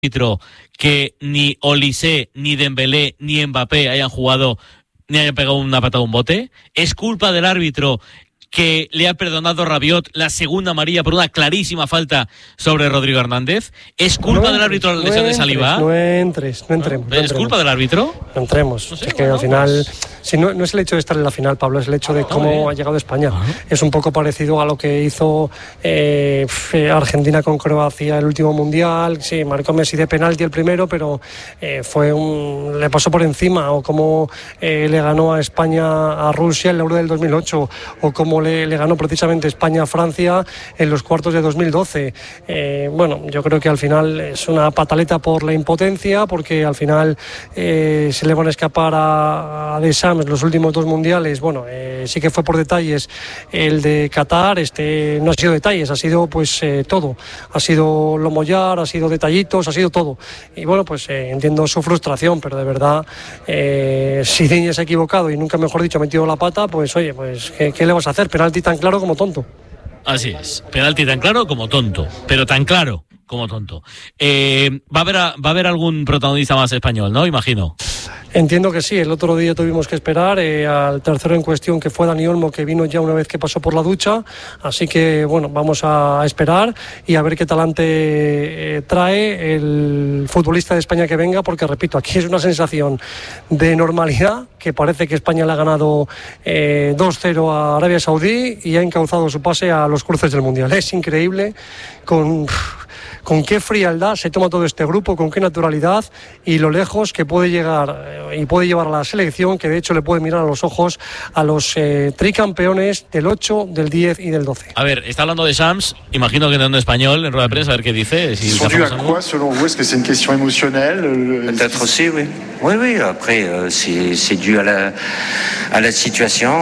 árbitro que ni Olise, ni Dembélé, ni Mbappé hayan jugado ni hayan pegado una patada a un bote. Es culpa del árbitro que le ha perdonado Rabiot la segunda amarilla por una clarísima falta sobre Rodrigo Hernández. ¿Es culpa del árbitro la lesión de Saliba? No entremos. ¿Es culpa del árbitro? No entremos. No sé, es que al final, si no es el hecho de estar en la final, Pablo, es el hecho de cómo ha llegado España. Es un poco parecido a lo que hizo Argentina con Croacia el último mundial. Sí, marcó Messi de penalti el primero, pero le pasó por encima. O cómo le ganó a España a Rusia en el Euro del 2008, o cómo le ganó precisamente España a Francia en los cuartos de 2012. Bueno, yo creo que al final es una pataleta por la impotencia, porque al final se le van a escapar a Deschamps los últimos dos mundiales. Bueno, sí que fue por detalles el de Qatar. No ha sido detalles, ha sido pues todo. Ha sido lomollar, ha sido detallitos, ha sido todo. Y bueno, pues entiendo su frustración, pero de verdad, si Digne se ha equivocado y nunca mejor dicho ha metido la pata, pues oye, pues ¿qué le vas a hacer? Penalti tan claro como tonto. Así es, penalti tan claro como tonto, pero tan claro como tonto. Va a haber algún protagonista más español, ¿no? Imagino. Entiendo que sí. El otro día tuvimos que esperar al tercero en cuestión, que fue Dani Olmo, que vino ya una vez que pasó por la ducha. Así que, bueno, vamos a esperar y a ver qué talante trae el futbolista de España que venga, porque, repito, aquí es una sensación de normalidad, que parece que España le ha ganado 2-0 a Arabia Saudí y ha encauzado su pase a los cruces del Mundial. Es increíble con qué frialdad se toma todo este grupo, con qué naturalidad y lo lejos que puede llegar y puede llevar a la selección, que de hecho le puede mirar a los ojos a los tricampeones del 8, del 10 y del 12. A ver, está hablando de Shams, imagino que en español, en rueda de prensa, a ver qué dice. Si ¿Sont dus à quoi, selon vous? Est-ce que c'est une question émotionnelle? Peut-être aussi, oui. Oui, après, c'est dû à la situation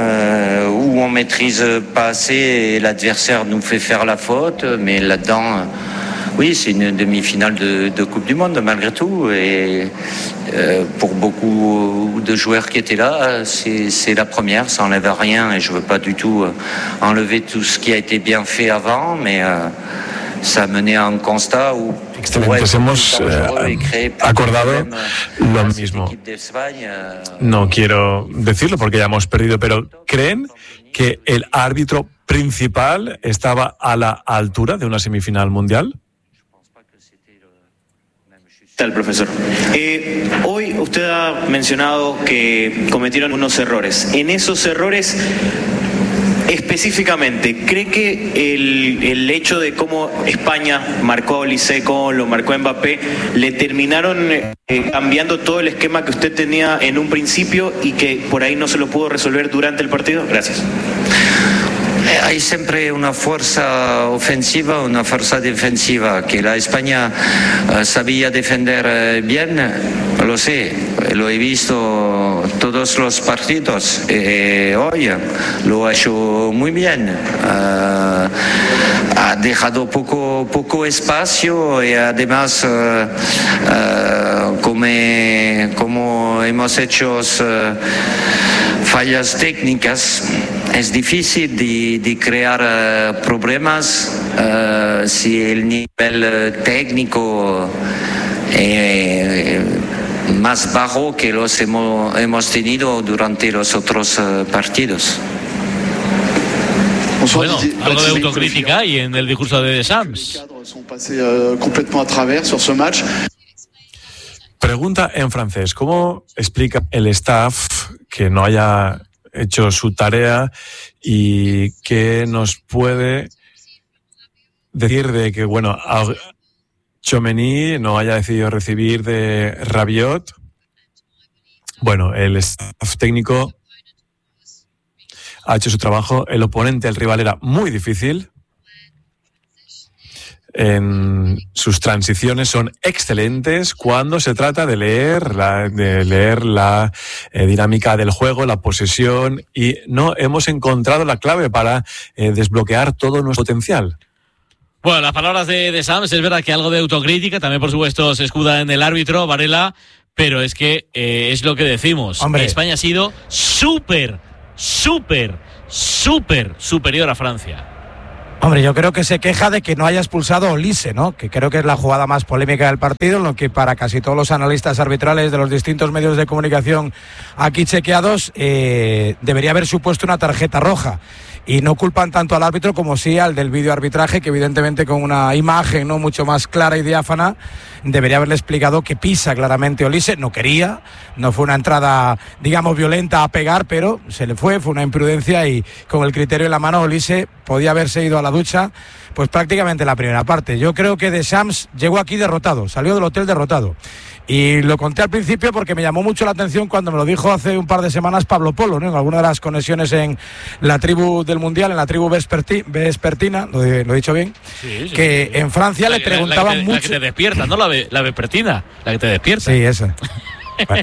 où on maîtrise pas assez et l'adversaire nous fait faire la faute, mais là-dedans... Oui, c'est une demi-finale de Coupe du Monde, malgré tout. Et pour beaucoup de joueurs qui étaient là, c'est la première, ça n'enlève rien. Et je ne veux pas du tout enlever tout ce qui a été bien fait avant, mais ça a mené à un constat où... Pues hemos acordado lo mismo. No quiero decirlo porque ya hemos perdido, pero ¿creen que el árbitro principal estaba a la altura de una semifinal mundial? Tal, profesor. Hoy usted ha mencionado que cometieron unos errores. En esos errores, específicamente, ¿cree que el hecho de cómo España marcó a Olise, cómo lo marcó a Mbappé, le terminaron cambiando todo el esquema que usted tenía en un principio y que por ahí no se lo pudo resolver durante el partido? Gracias. Hay siempre una fuerza ofensiva, una fuerza defensiva, que la España sabía defender bien, lo sé, lo he visto todos los partidos, hoy lo ha hecho muy bien, ha dejado poco espacio y además como hemos hecho fallas técnicas, es difícil de crear problemas si el nivel técnico es más bajo que los hemos tenido durante los otros partidos. Bueno, algo de autocrítica y en el discurso de Deschamps. Pregunta en francés, ¿cómo explica el staff que no haya hecho su tarea y qué nos puede decir de que, bueno, Tchouaméni no haya decidido recibir de Rabiot? Bueno, el staff técnico ha hecho su trabajo, el oponente, el rival era muy difícil. En sus transiciones son excelentes cuando se trata de leer la dinámica del juego, la posesión, y no hemos encontrado la clave para desbloquear todo nuestro potencial. Bueno, las palabras de Deschamps, es verdad que algo de autocrítica, también por supuesto se escuda en el árbitro, Varela, pero es que es lo que decimos. Hombre. España ha sido súper superior a Francia. Hombre, yo creo que se queja de que no haya expulsado a Olise, ¿no? Que creo que es la jugada más polémica del partido, en lo que para casi todos los analistas arbitrales de los distintos medios de comunicación aquí chequeados debería haber supuesto una tarjeta roja. Y no culpan tanto al árbitro como sí al del videoarbitraje, que evidentemente con una imagen no mucho más clara y diáfana debería haberle explicado que pisa claramente Olise. No quería, no fue una entrada, digamos, violenta a pegar, pero se le fue una imprudencia, y con el criterio en la mano Olise podía haberse ido a la ducha pues prácticamente la primera parte. Yo creo que Deschamps llegó aquí derrotado, salió del hotel derrotado. Y lo conté al principio porque me llamó mucho la atención cuando me lo dijo hace un par de semanas Pablo Polo, ¿no? En alguna de las conexiones en la tribu del Mundial, en la tribu vespertina, lo he dicho bien, sí, que sí. En Francia le preguntaban mucho... La que te despierta, ¿no? La vespertina, la que te despierta. Sí, esa. Bueno.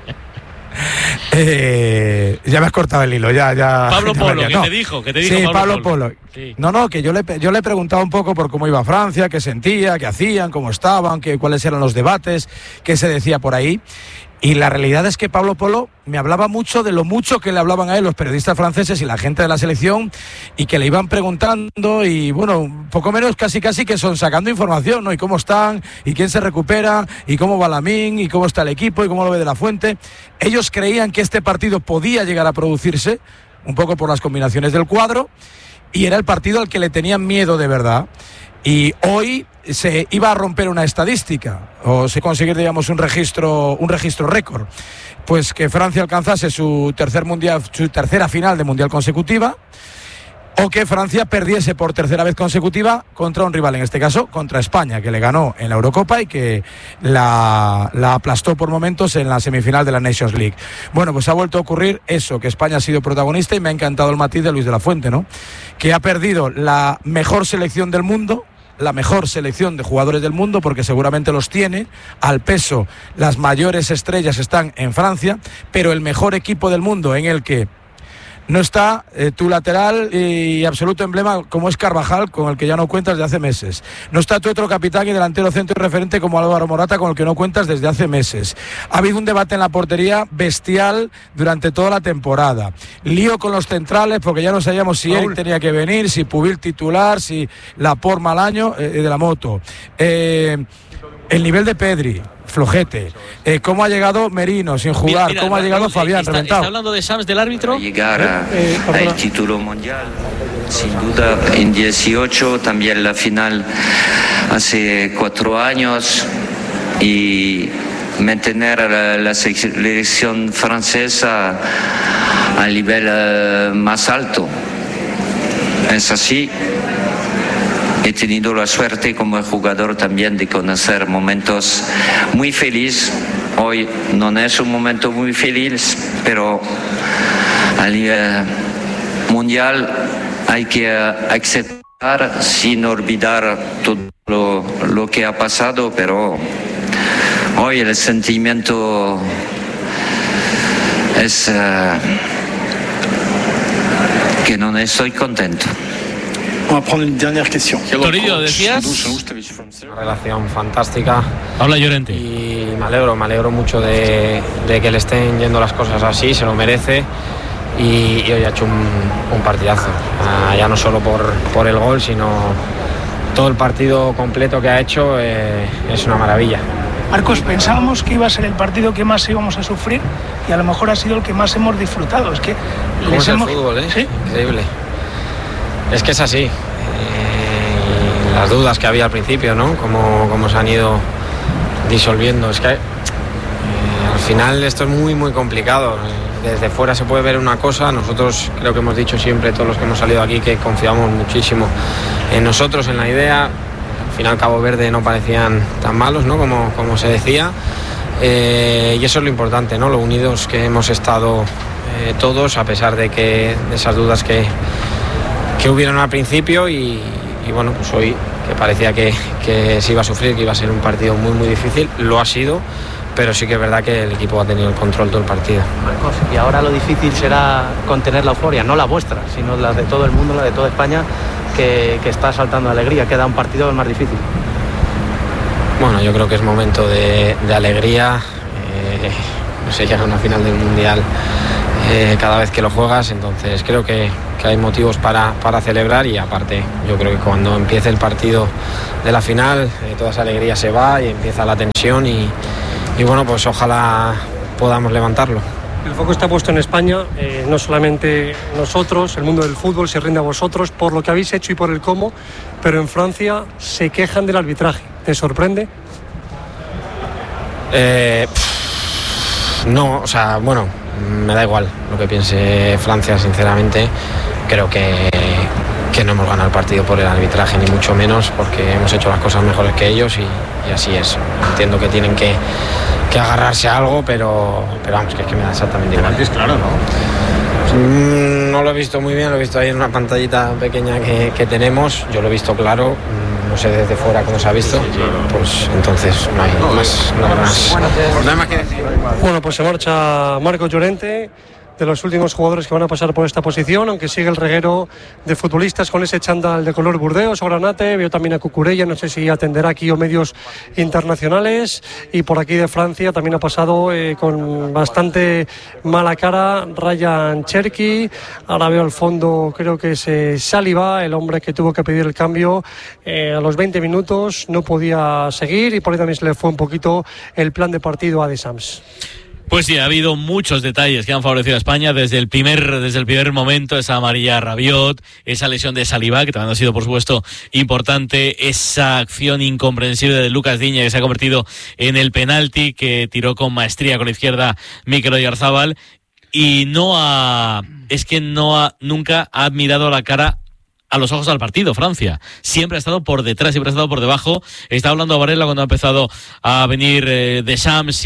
Ya me has cortado el hilo, ya. Pablo Polo, ¿qué te dijo? Sí, Pablo Polo. Sí. No, que yo le preguntaba un poco por cómo iba Francia, qué sentía, qué hacían, cómo estaban, cuáles eran los debates, qué se decía por ahí. Y la realidad es que Pablo Polo me hablaba mucho de lo mucho que le hablaban a él los periodistas franceses y la gente de la selección, y que le iban preguntando, y bueno, poco menos casi que son sacando información, ¿no? Y cómo están, y quién se recupera, y cómo va Lamine, y cómo está el equipo, y cómo lo ve De La Fuente. Ellos creían que este partido podía llegar a producirse, un poco por las combinaciones del cuadro, y era el partido al que le tenían miedo de verdad. Y hoy se iba a romper una estadística, o se conseguir, digamos, un registro récord, pues que Francia alcanzase su tercera final de mundial consecutiva, o que Francia perdiese por tercera vez consecutiva contra un rival, en este caso contra España, que le ganó en la Eurocopa y que la aplastó por momentos en la semifinal de la Nations League. Bueno, pues ha vuelto a ocurrir eso, que España ha sido protagonista, y me ha encantado el matiz de Luis de la Fuente, ¿no? Que ha perdido la mejor selección del mundo, la mejor selección de jugadores del mundo, porque seguramente los tiene al peso, las mayores estrellas están en Francia, pero el mejor equipo del mundo, en el que no está tu lateral y absoluto emblema como es Carvajal, con el que ya no cuentas desde hace meses. No está tu otro capitán y delantero centro y referente como Álvaro Morata, con el que no cuentas desde hace meses. Ha habido un debate en la portería bestial durante toda la temporada. Lío con los centrales, porque ya no sabíamos si Eric tenía que venir, si Pubil titular, si Laporte mal año de la moto. El nivel de Pedri, flojete. ¿Cómo ha llegado Merino sin jugar? Mira, ¿Cómo ha llegado Fabián reventado? ¿Está hablando de Shams, del árbitro? Llegar al título mundial, sin duda, en 18, también la final hace 4 años, y mantener la selección francesa al nivel más alto. Es así. He tenido la suerte como jugador también de conocer momentos muy felices. Hoy no es un momento muy feliz, pero a nivel mundial hay que aceptar sin olvidar todo lo que ha pasado, pero hoy el sentimiento es que no estoy contento. Vamos a poner una dernière question. Torillo, decías. Una relación fantástica. Habla Llorente. Y me alegro mucho de que le estén yendo las cosas así, se lo merece. Y hoy ha hecho un partidazo. Ya no solo por el gol, sino todo el partido completo que ha hecho es una maravilla. Marcos, pensábamos que iba a ser el partido que más íbamos a sufrir, y a lo mejor ha sido el que más hemos disfrutado. Es que ¿cómo es el fútbol, eh? ¿Sí? Increíble. Es que es así. Las dudas que había al principio, ¿no? Cómo se han ido disolviendo. Es que al final esto es muy, muy complicado. Desde fuera se puede ver una cosa. Nosotros creo que hemos dicho siempre, todos los que hemos salido aquí, que confiamos muchísimo en nosotros, en la idea. Al final Cabo Verde no parecían tan malos, ¿no? Como se decía. Y eso es lo importante, ¿no? Lo unidos que hemos estado todos, a pesar de esas dudas que hubieron al principio, y bueno, pues hoy, que parecía que se iba a sufrir, que iba a ser un partido muy, muy difícil, lo ha sido, pero sí que es verdad que el equipo ha tenido el control todo el partido. Marcos, y ahora lo difícil será contener la euforia, no la vuestra, sino la de todo el mundo, la de toda España, que está saltando de alegría. Queda un partido más difícil. Bueno, yo creo que es momento de alegría. No sé, llegar a una final del Mundial cada vez que lo juegas, entonces creo que hay motivos para celebrar, y aparte yo creo que cuando empiece el partido de la final toda esa alegría se va y empieza la tensión y bueno, pues ojalá podamos levantarlo. El foco está puesto en España, no solamente nosotros, el mundo del fútbol se rinde a vosotros por lo que habéis hecho y por el cómo, pero en Francia se quejan del arbitraje. ¿Te sorprende? No, o sea, bueno, me da igual lo que piense Francia, sinceramente. Creo que no hemos ganado el partido por el arbitraje, ni mucho menos, porque hemos hecho las cosas mejores que ellos y así es. Entiendo que tienen que agarrarse a algo, pero vamos, que me da exactamente igual. Es claro, ¿no? No lo he visto muy bien, lo he visto ahí en una pantallita pequeña que tenemos. Yo lo he visto claro, no sé desde fuera cómo se ha visto. Sí, claro. Pues entonces no hay más que decir. Bueno, pues se marcha Marcos Llorente, de los últimos jugadores que van a pasar por esta posición, aunque sigue el reguero de futbolistas con ese chándal de color burdeos o granate. Veo también a Cucurella, no sé si atenderá aquí o medios internacionales, y por aquí de Francia también ha pasado con bastante mala cara Ryan Cherki. Ahora veo al fondo, creo que es Saliba, el hombre que tuvo que pedir el cambio a los 20 minutos, no podía seguir, y por ahí también se le fue un poquito el plan de partido a Deschamps. Pues sí, ha habido muchos detalles que han favorecido a España desde el primer momento. Esa amarilla a Rabiot, esa lesión de Saliba, que también ha sido por supuesto importante, esa acción incomprensible de Lucas Digne, que se ha convertido en el penalti que tiró con maestría con la izquierda Mikel Oyarzabal, y nunca ha mirado la cara a los ojos al partido, Francia. Siempre ha estado por detrás, siempre ha estado por debajo. Está hablando Varela cuando ha empezado a venir Deschamps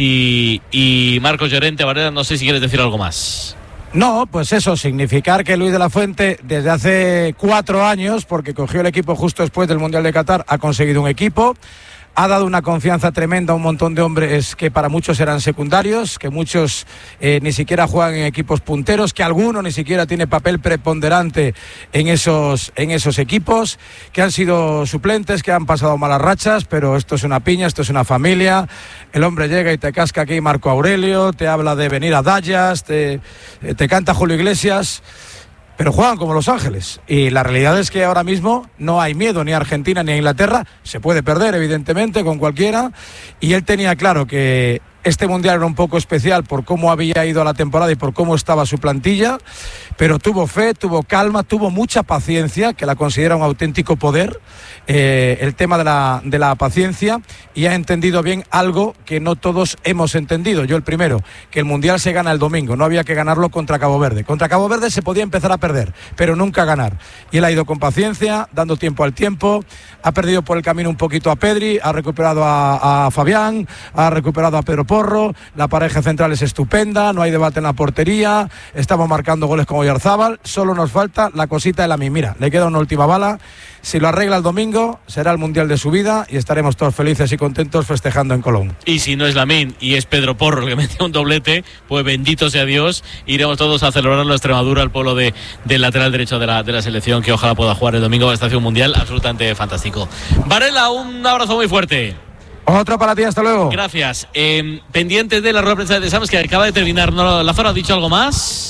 y Marcos Llorente. Varela, no sé si quieres decir algo más. No, pues eso, significar que Luis de la Fuente desde hace 4 años, porque cogió el equipo justo después del Mundial de Qatar, ha conseguido un equipo. Ha dado una confianza tremenda a un montón de hombres que para muchos eran secundarios, que muchos ni siquiera juegan en equipos punteros, que alguno ni siquiera tiene papel preponderante en esos equipos, que han sido suplentes, que han pasado malas rachas, pero esto es una piña, esto es una familia. El hombre llega y te casca aquí Marco Aurelio, te habla de venir a Dallas, te canta Julio Iglesias. Pero juegan como Los Ángeles, y la realidad es que ahora mismo no hay miedo ni a Argentina ni a Inglaterra. Se puede perder evidentemente con cualquiera, y él tenía claro que este Mundial era un poco especial por cómo había ido a la temporada y por cómo estaba su plantilla, pero tuvo fe, tuvo calma, tuvo mucha paciencia, que la considera un auténtico poder, el tema de la paciencia, y ha entendido bien algo que no todos hemos entendido. Yo el primero, que el Mundial se gana el domingo, no había que ganarlo contra Cabo Verde. Contra Cabo Verde se podía empezar a perder, pero nunca ganar. Y él ha ido con paciencia, dando tiempo al tiempo, ha perdido por el camino un poquito a Pedri, ha recuperado a Fabián, ha recuperado a Pedro Porro, la pareja central es estupenda, no hay debate en la portería, estamos marcando goles con Oyarzabal, solo nos falta la cosita de Lamine. Mira, le queda una última bala, si lo arregla el domingo será el Mundial de su vida y estaremos todos felices y contentos festejando en Colón. Y si no es Lamine y es Pedro Porro el que mete un doblete, pues bendito sea Dios, iremos todos a celebrar la Extremadura, al pueblo del lateral derecho de la selección, que ojalá pueda jugar el domingo. Va a ser un Mundial absolutamente fantástico. Varela, un abrazo muy fuerte. Otro para ti, hasta luego. Gracias. Pendientes de la rueda de prensa de Deschamps, que acaba de terminar. ¿No? ¿Lázaro ha dicho algo más?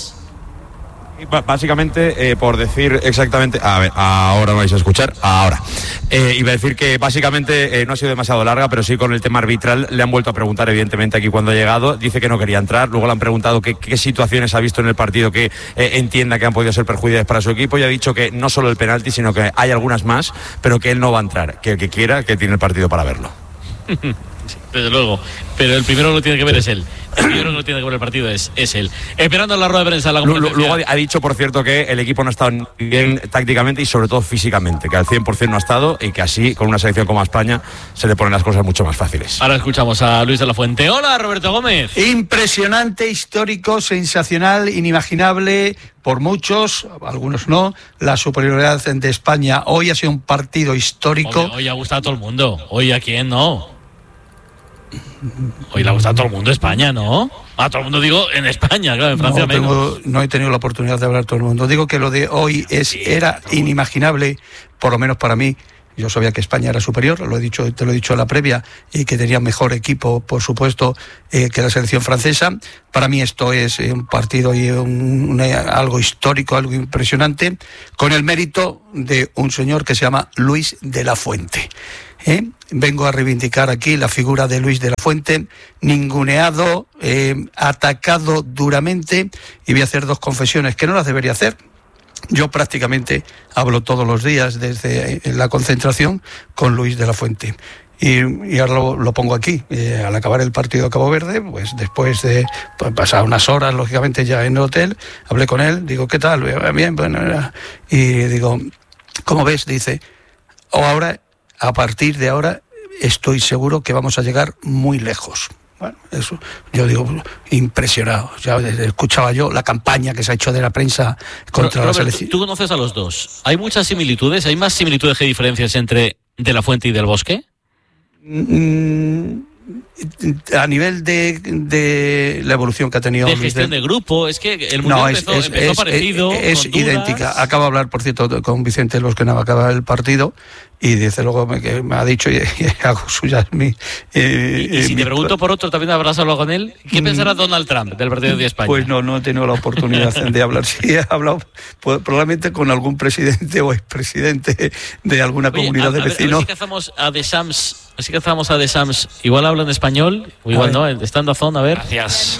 Básicamente, por decir exactamente, a ver, ahora vais a escuchar, ahora. Iba a decir que básicamente no ha sido demasiado larga, pero sí con el tema arbitral le han vuelto a preguntar, evidentemente, aquí cuando ha llegado. Dice que no quería entrar, luego le han preguntado qué situaciones ha visto en el partido que entienda que han podido ser perjudiciales para su equipo, y ha dicho que no solo el penalti, sino que hay algunas más, pero que él no va a entrar, que el que quiera, que tiene el partido para verlo. Sí, desde luego, pero el primero que lo tiene que ver es él. El primero que lo tiene que ver el partido es él. Esperando la rueda de prensa. Luego ha dicho, por cierto, que el equipo no ha estado bien tácticamente y sobre todo físicamente, que al 100% no ha estado, y que así, con una selección como España, se le ponen las cosas mucho más fáciles. Ahora escuchamos a Luis de la Fuente. Hola, Roberto Gómez. Impresionante, histórico, sensacional, inimaginable, por muchos, algunos no, la superioridad de España. Hoy ha sido un partido histórico. Hoy ha gustado a todo el mundo. Hoy a quién no. Hoy le ha gustado a todo el mundo España, ¿no? A todo el mundo, digo, en España, claro, en Francia menos. No he tenido la oportunidad de hablar a todo el mundo. Digo que lo de hoy era inimaginable, por lo menos para mí. Yo sabía que España era superior, te lo he dicho en la previa, y que tenía mejor equipo, por supuesto, que la selección francesa. Para mí esto es un partido y algo histórico, algo impresionante, con el mérito de un señor que se llama Luis de la Fuente. Vengo a reivindicar aquí la figura de Luis de la Fuente, ninguneado, atacado duramente, y voy a hacer 2 confesiones que no las debería hacer. Yo prácticamente hablo todos los días desde la concentración con Luis de la Fuente. Y ahora lo pongo aquí. Al acabar el partido de Cabo Verde, pues después de pasar unas horas, lógicamente, ya en el hotel, hablé con él, digo, ¿qué tal? Bien, bueno, y digo, ¿cómo ves? Dice, a partir de ahora estoy seguro que vamos a llegar muy lejos. Bueno, eso, yo digo, impresionado. Ya escuchaba yo la campaña que se ha hecho de la prensa contra la selección. Tú conoces a los dos. ¿Hay muchas similitudes? ¿Hay más similitudes que diferencias entre De la Fuente y Del Bosque? A nivel de la evolución que ha tenido... De gestión de grupo, es que el mundo empezó parecido. Es idéntica. Acabo de hablar, por cierto, con Vicente Del Bosque, nada, acaba el partido, y dice luego que me ha dicho, y hago suyas mi... y si te pregunto por otro, ¿también habrás hablado con él? ¿Qué pensará Donald Trump del partido de España? Pues no he tenido la oportunidad de hablar. Sí, he hablado probablemente con algún presidente o expresidente de alguna comunidad de vecinos. A ver si cazamos a Deschamps, igual habla en español, o igual no, estando a zona, a ver. Gracias.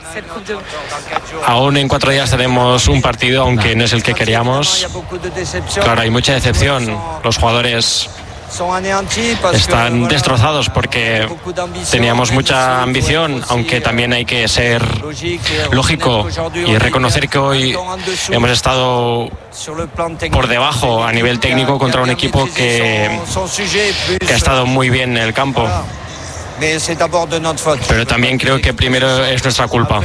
Aún en 4 días tenemos un partido, aunque no es el que queríamos. Claro, hay mucha decepción. Los jugadores están destrozados porque teníamos mucha ambición, aunque también hay que ser lógico y reconocer que hoy hemos estado por debajo a nivel técnico contra un equipo que ha estado muy bien en el campo. Pero también creo que primero es nuestra culpa.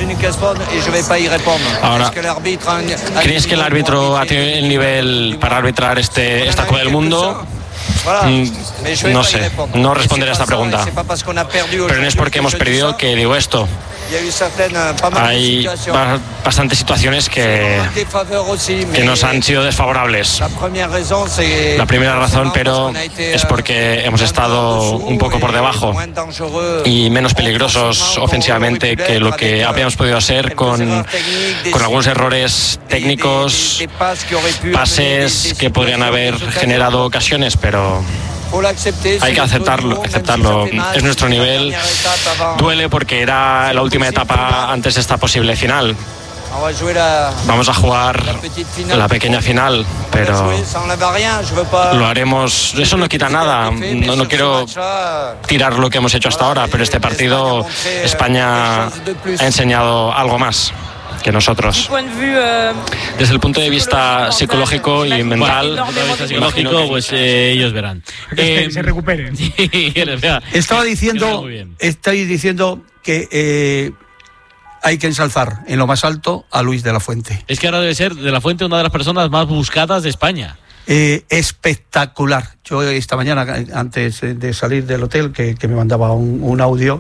Ahora, ¿crees que el árbitro ha tenido el nivel para arbitrar esta Copa del Mundo? No sé, no responderé a esta pregunta. Pero no es porque hemos perdido que digo esto. Hay bastantes situaciones que nos han sido desfavorables. La primera razón, pero es porque hemos estado un poco por debajo y menos peligrosos ofensivamente que lo que habíamos podido hacer con algunos errores técnicos, pases que podrían haber generado ocasiones, pero hay que aceptarlo. Es nuestro nivel. Duele porque era la última etapa antes de esta posible final. Vamos a jugar la pequeña final, pero lo haremos. Eso no quita nada. No quiero tirar lo que hemos hecho hasta ahora, pero este partido España ha enseñado algo más que nosotros. Desde el punto de vista psicológico y mental, pues ellos verán. Se recuperen. Estoy diciendo que hay que ensalzar en lo más alto a Luis de la Fuente. Es que ahora debe ser De la Fuente una de las personas más buscadas de España. Espectacular. Yo esta mañana, antes de salir del hotel, que me mandaba un audio,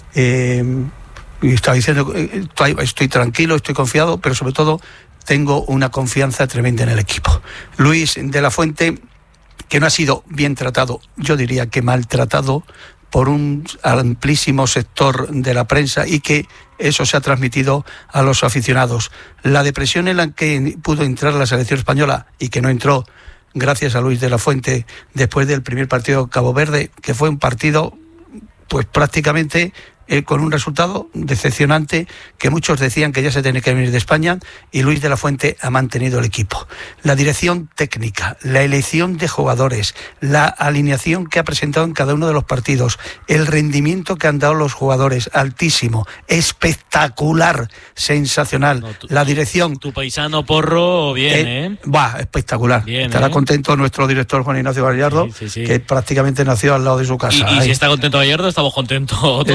y estaba diciendo, estoy tranquilo, estoy confiado, pero sobre todo tengo una confianza tremenda en el equipo. Luis de la Fuente, que no ha sido bien tratado, yo diría que maltratado por un amplísimo sector de la prensa, y que eso se ha transmitido a los aficionados. La depresión en la que pudo entrar la selección española, y que no entró gracias a Luis de la Fuente después del primer partido de Cabo Verde, que fue un partido pues prácticamente con un resultado decepcionante, que muchos decían que ya se tenía que venir de España, y Luis de la Fuente ha mantenido el equipo. La dirección técnica, la elección de jugadores, la alineación que ha presentado en cada uno de los partidos, el rendimiento que han dado los jugadores, altísimo, espectacular, sensacional. La dirección... Tu paisano Porro, bien, espectacular. Bien, estará contento nuestro director Juan Ignacio Gallardo, sí. que prácticamente nació al lado de su casa. Y si está contento Gallardo, estamos contentos todos. Estamos contentos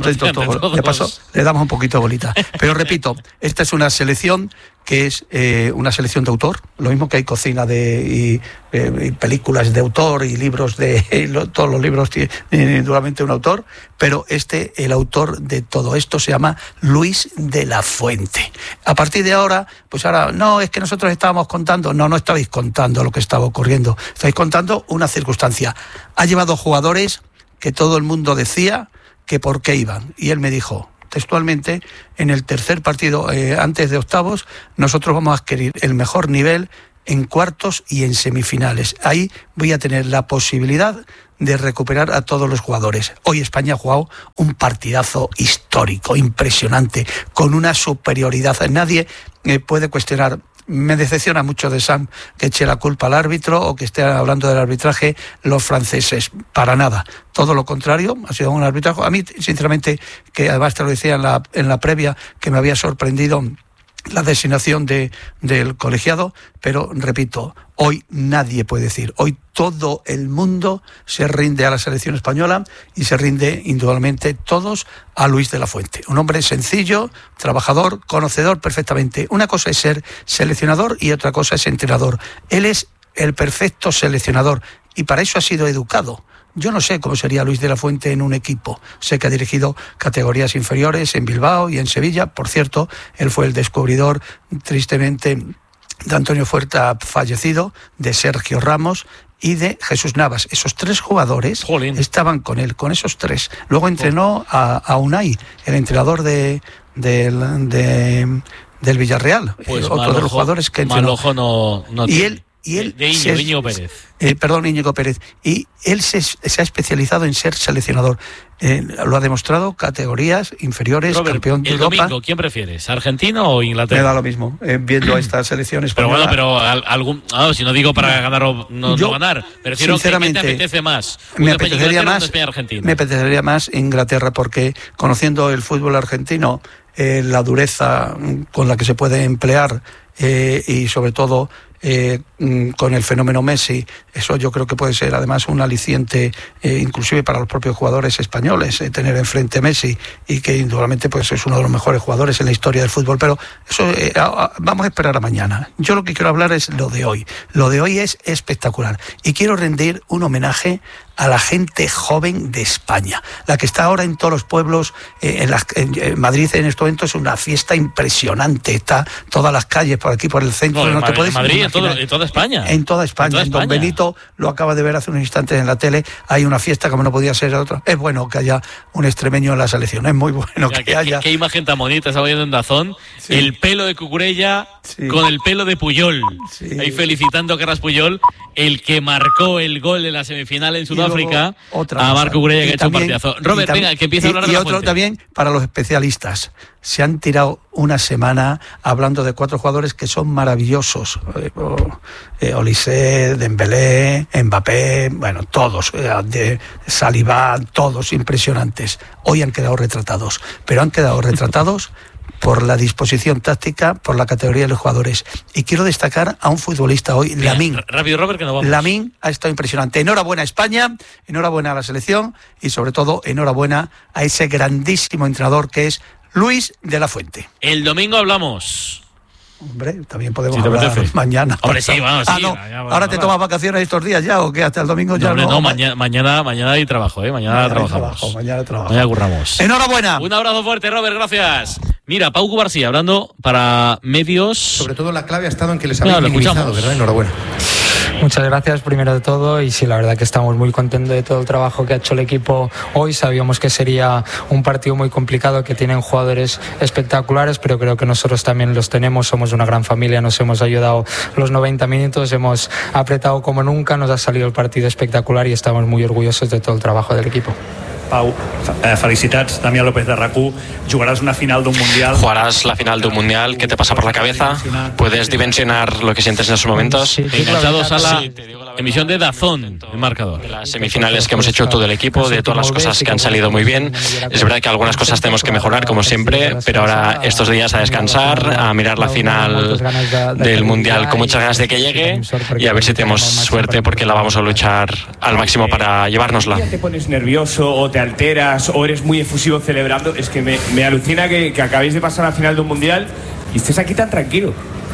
contento todos. De paso, le damos un poquito de bolita. Pero repito, esta es una selección que es una selección de autor, lo mismo que hay cocina y películas de autor y libros todos los libros tienen indudablemente un autor, pero el autor de todo esto se llama Luis de la Fuente. A partir de ahora, pues ahora, no, es que nosotros estábamos contando, no estabais contando lo que estaba ocurriendo, estáis contando una circunstancia. Ha llevado jugadores que todo el mundo decía que por qué iban, y él me dijo textualmente, en el tercer partido, antes de octavos, nosotros vamos a adquirir el mejor nivel en cuartos y en semifinales. Ahí voy a tener la posibilidad de recuperar a todos los jugadores. Hoy España ha jugado un partidazo histórico, impresionante, con una superioridad. Nadie puede cuestionar. Me decepciona mucho de Sam que eche la culpa al árbitro o que esté hablando del arbitraje los franceses. Para nada. Todo lo contrario, ha sido un arbitraje. A mí, sinceramente, que además te lo decía en la previa, que me había sorprendido la designación del colegiado, pero repito, hoy nadie puede decir, hoy todo el mundo se rinde a la selección española y se rinde indudablemente todos a Luis de la Fuente. Un hombre sencillo, trabajador, conocedor perfectamente. Una cosa es ser seleccionador y otra cosa es entrenador. Él es el perfecto seleccionador y para eso ha sido educado. Yo no sé cómo sería Luis de la Fuente en un equipo. Sé que ha dirigido categorías inferiores en Bilbao y en Sevilla. Por cierto, él fue el descubridor, tristemente, de Antonio Fuerta fallecido, de Sergio Ramos y de Jesús Navas. Esos tres jugadores estaban con él, con esos tres. Luego entrenó a Unai, el entrenador del Villarreal, pues otro de los jugadores que entrenó. Y él de Íñigo Pérez. Íñigo Pérez. Y él se ha especializado en ser seleccionador. Lo ha demostrado, categorías inferiores, Robert, campeón de el Europa. Domingo, ¿quién prefieres? ¿Argentino o Inglaterra? Me da lo mismo, viendo estas selecciones. Pero bueno, si no digo para ganar o no ganar, prefiero que te apetece más. Me apetecería más Inglaterra, porque conociendo el fútbol argentino, la dureza con la que se puede emplear y sobre todo con el fenómeno Messi, eso yo creo que puede ser además un aliciente inclusive para los propios jugadores españoles, tener enfrente a Messi, y que indudablemente pues es uno de los mejores jugadores en la historia del fútbol. Pero eso vamos a esperar a mañana. Yo lo que quiero hablar es lo de hoy. Lo de hoy es espectacular y quiero rendir un homenaje a la gente joven de España, la que está ahora en todos los pueblos. En Madrid en este momento es una fiesta impresionante, está todas las calles por aquí, por el centro. No te puedes Madrid, en toda España. En toda España. En Don Benito, lo acaba de ver hace unos instantes en la tele, hay una fiesta como no podía ser otra. Es bueno que haya un extremeño en la selección, es muy bueno que haya. Qué imagen tan bonita, estaba viendo en Dazón, el pelo de Cucurella con el pelo de Puyol, ahí felicitando a Carles Puyol, el que marcó el gol en la semifinal en Sudáfrica, a Marc Cucurella, que ha hecho un partidazo. Robert, venga, que empieza a hablar de la Fuente. Y otro también para los especialistas. Se han tirado una semana hablando de 4 jugadores que son maravillosos. Olise, Dembélé, Mbappé, bueno, todos, de Saliba, todos impresionantes. Hoy han quedado retratados, pero han quedado retratados por la disposición táctica, por la categoría de los jugadores. Y quiero destacar a un futbolista hoy, Lamine. Rápido, Robert, que nos vamos. Lamine ha estado impresionante. Enhorabuena a España, enhorabuena a la selección y sobre todo enhorabuena a ese grandísimo entrenador que es Luis de la Fuente. El domingo hablamos. Hombre, también podemos hablar mañana. Hombre, sí, vamos, sí. ¿Ahora te tomas vacaciones estos días ya o qué? ¿Hasta el domingo ya no? No, mañana hay trabajo, Mañana trabajamos. Mañana curramos. ¡Enhorabuena! Un abrazo fuerte, Robert, gracias. Mira, Pau Cubarsí, hablando para medios. Sobre todo la clave ha estado en que les habéis minimizado, ¿verdad? Enhorabuena. Muchas gracias primero de todo, y sí, la verdad que estamos muy contentos de todo el trabajo que ha hecho el equipo hoy. Sabíamos que sería un partido muy complicado, que tienen jugadores espectaculares, pero creo que nosotros también los tenemos, somos una gran familia, nos hemos ayudado los 90 minutos, hemos apretado como nunca, nos ha salido el partido espectacular y estamos muy orgullosos de todo el trabajo del equipo. Pau, felicitats, Damià López de RAC1. Jugarás una final de un mundial. Jugarás la final de un mundial. ¿Qué te pasa por la cabeza? ¿Puedes dimensionar lo que sientes en esos momentos? Enganchado, Sala. Sí, te digo la emisión de DAZN, el marcador. Las semifinales que hemos hecho todo el equipo, de todas las cosas que han salido muy bien. Es verdad que algunas cosas tenemos que mejorar, como siempre, pero ahora estos días a descansar, a mirar la final del Mundial con muchas ganas de que llegue y a ver si tenemos suerte, porque la vamos a luchar al máximo para llevárnosla. ¿Te pones nervioso o te alteras o eres muy efusivo celebrando? Es que me alucina que acabéis de pasar a la final de un Mundial y estés aquí tan tranquilo.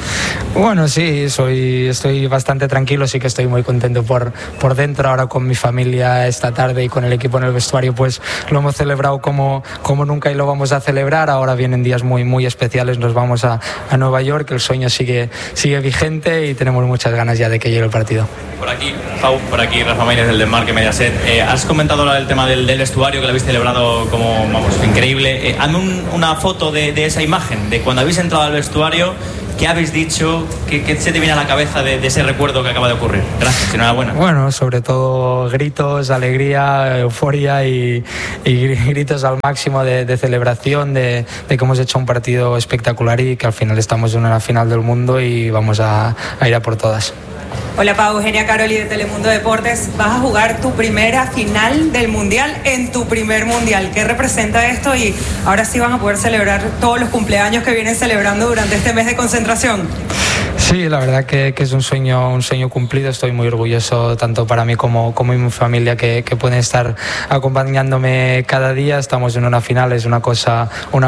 Bueno, sí, estoy bastante tranquilo, sí que estoy muy contento por dentro. Ahora con mi familia esta tarde y con el equipo en el vestuario, pues lo hemos celebrado como nunca y lo vamos a celebrar. Ahora vienen días muy, muy especiales, nos vamos a Nueva York, el sueño sigue vigente y tenemos muchas ganas ya de que llegue el partido. Por aquí, Pau, por aquí, Rafa Márquez del Desmarque Mediaset. Has comentado el tema del vestuario, que lo habéis celebrado como, vamos, increíble. Hazme una foto de esa imagen, de cuando habéis entrado al vestuario. ¿Qué habéis dicho? ¿Qué se te viene a la cabeza de ese recuerdo que acaba de ocurrir? Gracias, enhorabuena. Bueno, sobre todo gritos, alegría, euforia y gritos al máximo de celebración, de que hemos hecho un partido espectacular y que al final estamos en una final del mundo y vamos a ir a por todas. Hola Pau, Eugenia Caroli de Telemundo Deportes. Vas a jugar tu primera final del Mundial en tu primer Mundial. ¿Qué representa esto? Y ahora sí van a poder celebrar todos los cumpleaños que vienen celebrando durante este mes de concentración. Sí, la verdad que es un sueño cumplido. Estoy muy orgulloso tanto para mí como mi familia que pueden estar acompañándome cada día. Estamos en una final, es una cosa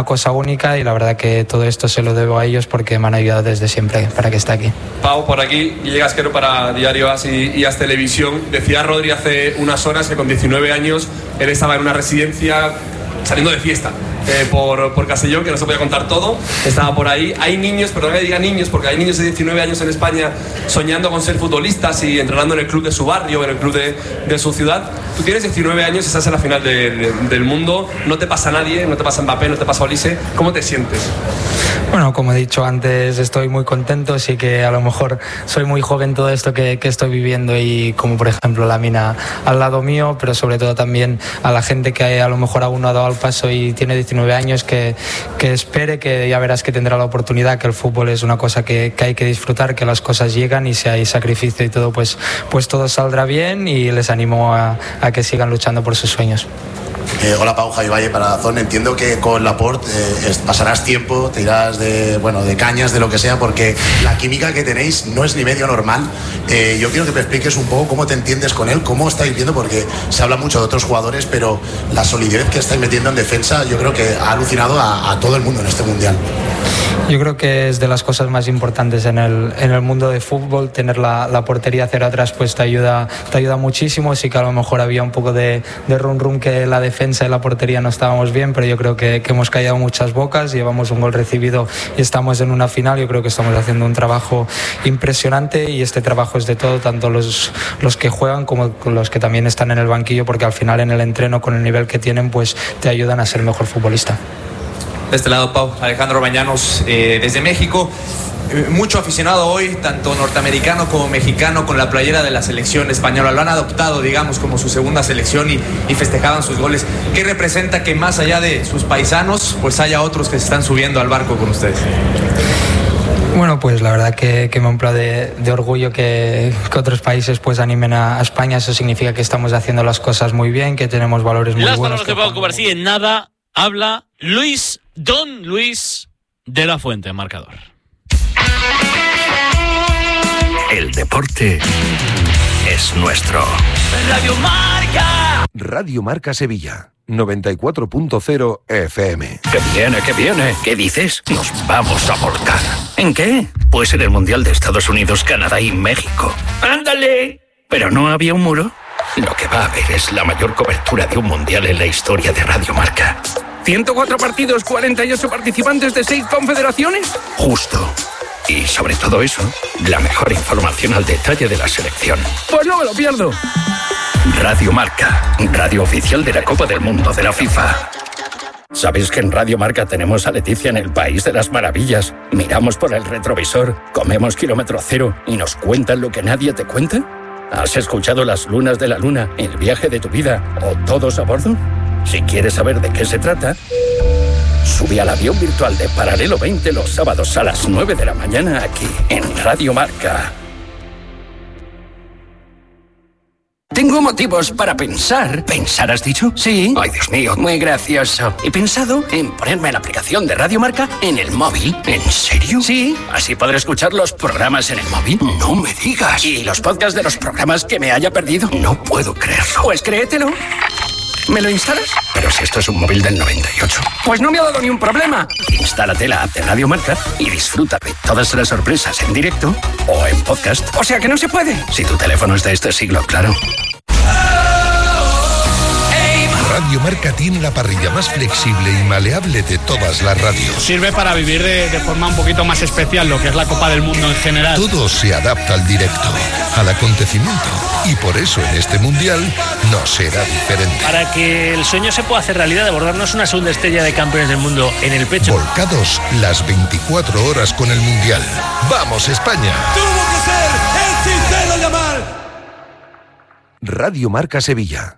única y la verdad que todo esto se lo debo a ellos porque me han ayudado desde siempre para que esté aquí. Pau, por aquí, Guille Gasquero para Diario As y As Televisión. Decía Rodri hace unas horas que con 19 años él estaba en una residencia saliendo de fiesta por Castellón, que no se podía contar todo, estaba por ahí. Hay niños, perdón que diga niños, porque hay niños de 19 años en España soñando con ser futbolistas y entrenando en el club de su barrio, en el club de su ciudad. Tú tienes 19 años, estás en la final del mundo, no te pasa nadie, no te pasa Mbappé, no te pasa Olise. ¿Cómo te sientes? Bueno, como he dicho antes, estoy muy contento, sí que a lo mejor soy muy joven todo esto que estoy viviendo y como por ejemplo la mina al lado mío, pero sobre todo también a la gente que a lo mejor aún no ha dado el paso y tiene 19 años, que espere, que ya verás que tendrá la oportunidad, que el fútbol es una cosa que hay que disfrutar, que las cosas llegan y si hay sacrificio y todo, pues todo saldrá bien y les animo a que sigan luchando por sus sueños. Hola Pau, Javi Valle para DAZN. Entiendo que con Laporte pasarás tiempo, te irás de cañas, de lo que sea, porque la química que tenéis no es ni medio normal. Yo quiero que me expliques un poco cómo te entiendes con él, cómo estáis viendo, porque se habla mucho de otros jugadores, pero la solidez que estáis metiendo en defensa yo creo que ha alucinado a todo el mundo en este Mundial. Yo creo que es de las cosas más importantes en el mundo de fútbol, tener la portería cero atrás, pues te ayuda muchísimo. Sí que a lo mejor había un poco de rum que la defensa y la portería no estábamos bien, pero yo creo que hemos callado muchas bocas, llevamos un gol recibido y estamos en una final. Yo creo que estamos haciendo un trabajo impresionante y este trabajo es de todo, tanto los que juegan como los que también están en el banquillo, porque al final en el entreno con el nivel que tienen pues te ayudan a ser mejor futbolista. De este lado, Pau, Alejandro Bañanos, desde México. Mucho aficionado hoy, tanto norteamericano como mexicano, con la playera de la selección española. Lo han adoptado, digamos, como su segunda selección y festejaban sus goles. ¿Qué representa que más allá de sus paisanos, pues haya otros que se están subiendo al barco con ustedes? Bueno, pues la verdad que me infla de orgullo que otros países pues animen a España. Eso significa que estamos haciendo las cosas muy bien, que tenemos valores muy buenos. Las palabras de Pau Cubarsí, en nada habla Don Luis de la Fuente, marcador. El deporte es nuestro. Radio Marca Sevilla, 94.0 FM. ¡Que viene! ¿Qué dices? Nos vamos a volcar. ¿En qué? Pues en el Mundial de Estados Unidos, Canadá y México. ¡Ándale! ¿Pero no había un muro? Lo que va a haber es la mayor cobertura de un Mundial en la historia de Radio Marca. 104 partidos, 48 participantes de 6 confederaciones. Justo. Y sobre todo eso, la mejor información al detalle de la selección. Pues no me lo pierdo. Radio Marca, radio oficial de la Copa del Mundo de la FIFA. ¿Sabes que en Radio Marca tenemos a Leticia en el País de las Maravillas? Miramos por el retrovisor, comemos kilómetro cero y nos cuentan lo que nadie te cuenta. ¿Has escuchado Las Lunas de la Luna, El viaje de tu vida o Todos a bordo? Si quieres saber de qué se trata, sube al avión virtual de Paralelo 20 los sábados a las 9 de la mañana aquí en Radio Marca. Tengo motivos para pensar. ¿Pensar has dicho? Sí. Ay, Dios mío, muy gracioso. He pensado en ponerme la aplicación de Radio Marca en el móvil. ¿En serio? Sí. Así podré escuchar los programas en el móvil. No me digas. Y los podcasts de los programas que me haya perdido. No puedo creerlo. Pues créetelo. ¿Me lo instalas? Pero si esto es un móvil del 98. Pues no me ha dado ni un problema. Instálate la app de Radio Marca y disfruta de todas las sorpresas en directo o en podcast. O sea que no se puede. Si tu teléfono es de este siglo, claro. Radio Marca tiene la parrilla más flexible y maleable de todas las radios. Sirve para vivir de forma un poquito más especial lo que es la Copa del Mundo en general. Todo se adapta al directo, al acontecimiento. Y por eso en este Mundial no será diferente. Para que el sueño se pueda hacer realidad de bordarnos una segunda estrella de campeones del mundo en el pecho. Volcados las 24 horas con el Mundial. ¡Vamos, España! ¡Tuvo que ser el sincero Yamal! Radio Marca Sevilla,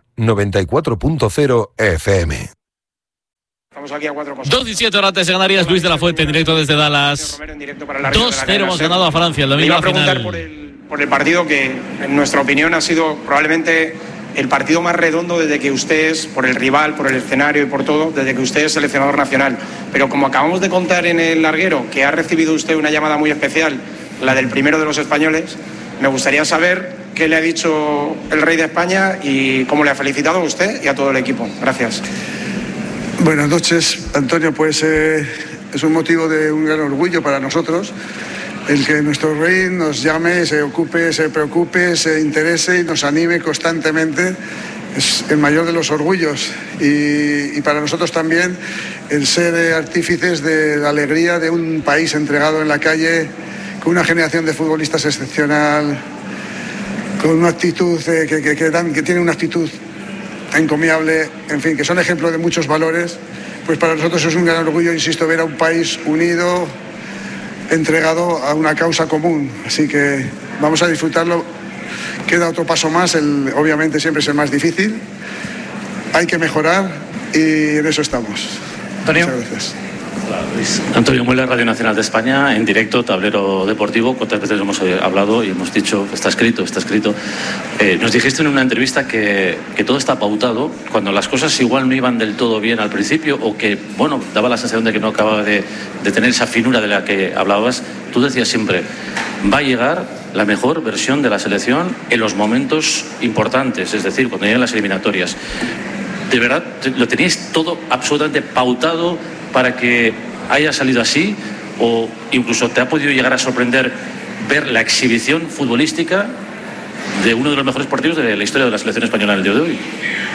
94.0 FM. Estamos aquí a 4 cosas. 2:17 horas antes de Canarias, Luis de la Fuente en directo desde Dallas. 2-0 hemos ganado a Francia el domingo. Iba a preguntar por el partido que, en nuestra opinión, ha sido probablemente el partido más redondo desde que usted es, por el rival, por el escenario y por todo, desde que usted es seleccionador nacional. Pero como acabamos de contar en el larguero, que ha recibido usted una llamada muy especial, la del primero de los españoles, me gustaría saber qué le ha dicho el rey de España y cómo le ha felicitado a usted y a todo el equipo. Gracias. Buenas noches, Antonio. Pues es un motivo de un gran orgullo para nosotros el que nuestro rey nos llame, se ocupe, se preocupe, se interese y nos anime constantemente. Es el mayor de los orgullos y para nosotros también el ser artífices de la alegría de un país entregado en la calle con una generación de futbolistas excepcional, con una actitud que tiene una actitud encomiable, en fin, que son ejemplos de muchos valores. Pues para nosotros es un gran orgullo, insisto, ver a un país unido, entregado a una causa común. Así que vamos a disfrutarlo. Queda otro paso más, obviamente siempre es el más difícil. Hay que mejorar y en eso estamos. Antonio. Muchas gracias. Hola, Luis. Antonio Mueller, Radio Nacional de España, en directo, Tablero Deportivo. ¿Cuántas veces hemos hablado y hemos dicho, está escrito? Nos dijiste en una entrevista que todo está pautado, cuando las cosas igual no iban del todo bien al principio o que, bueno, daba la sensación de que no acababa de tener esa finura de la que hablabas. Tú decías siempre, va a llegar la mejor versión de la selección en los momentos importantes, es decir, cuando lleguen las eliminatorias. ¿De verdad lo teníais todo absolutamente pautado para que haya salido así? ¿O incluso te ha podido llegar a sorprender ver la exhibición futbolística de uno de los mejores partidos de la historia de la selección española en el día de hoy?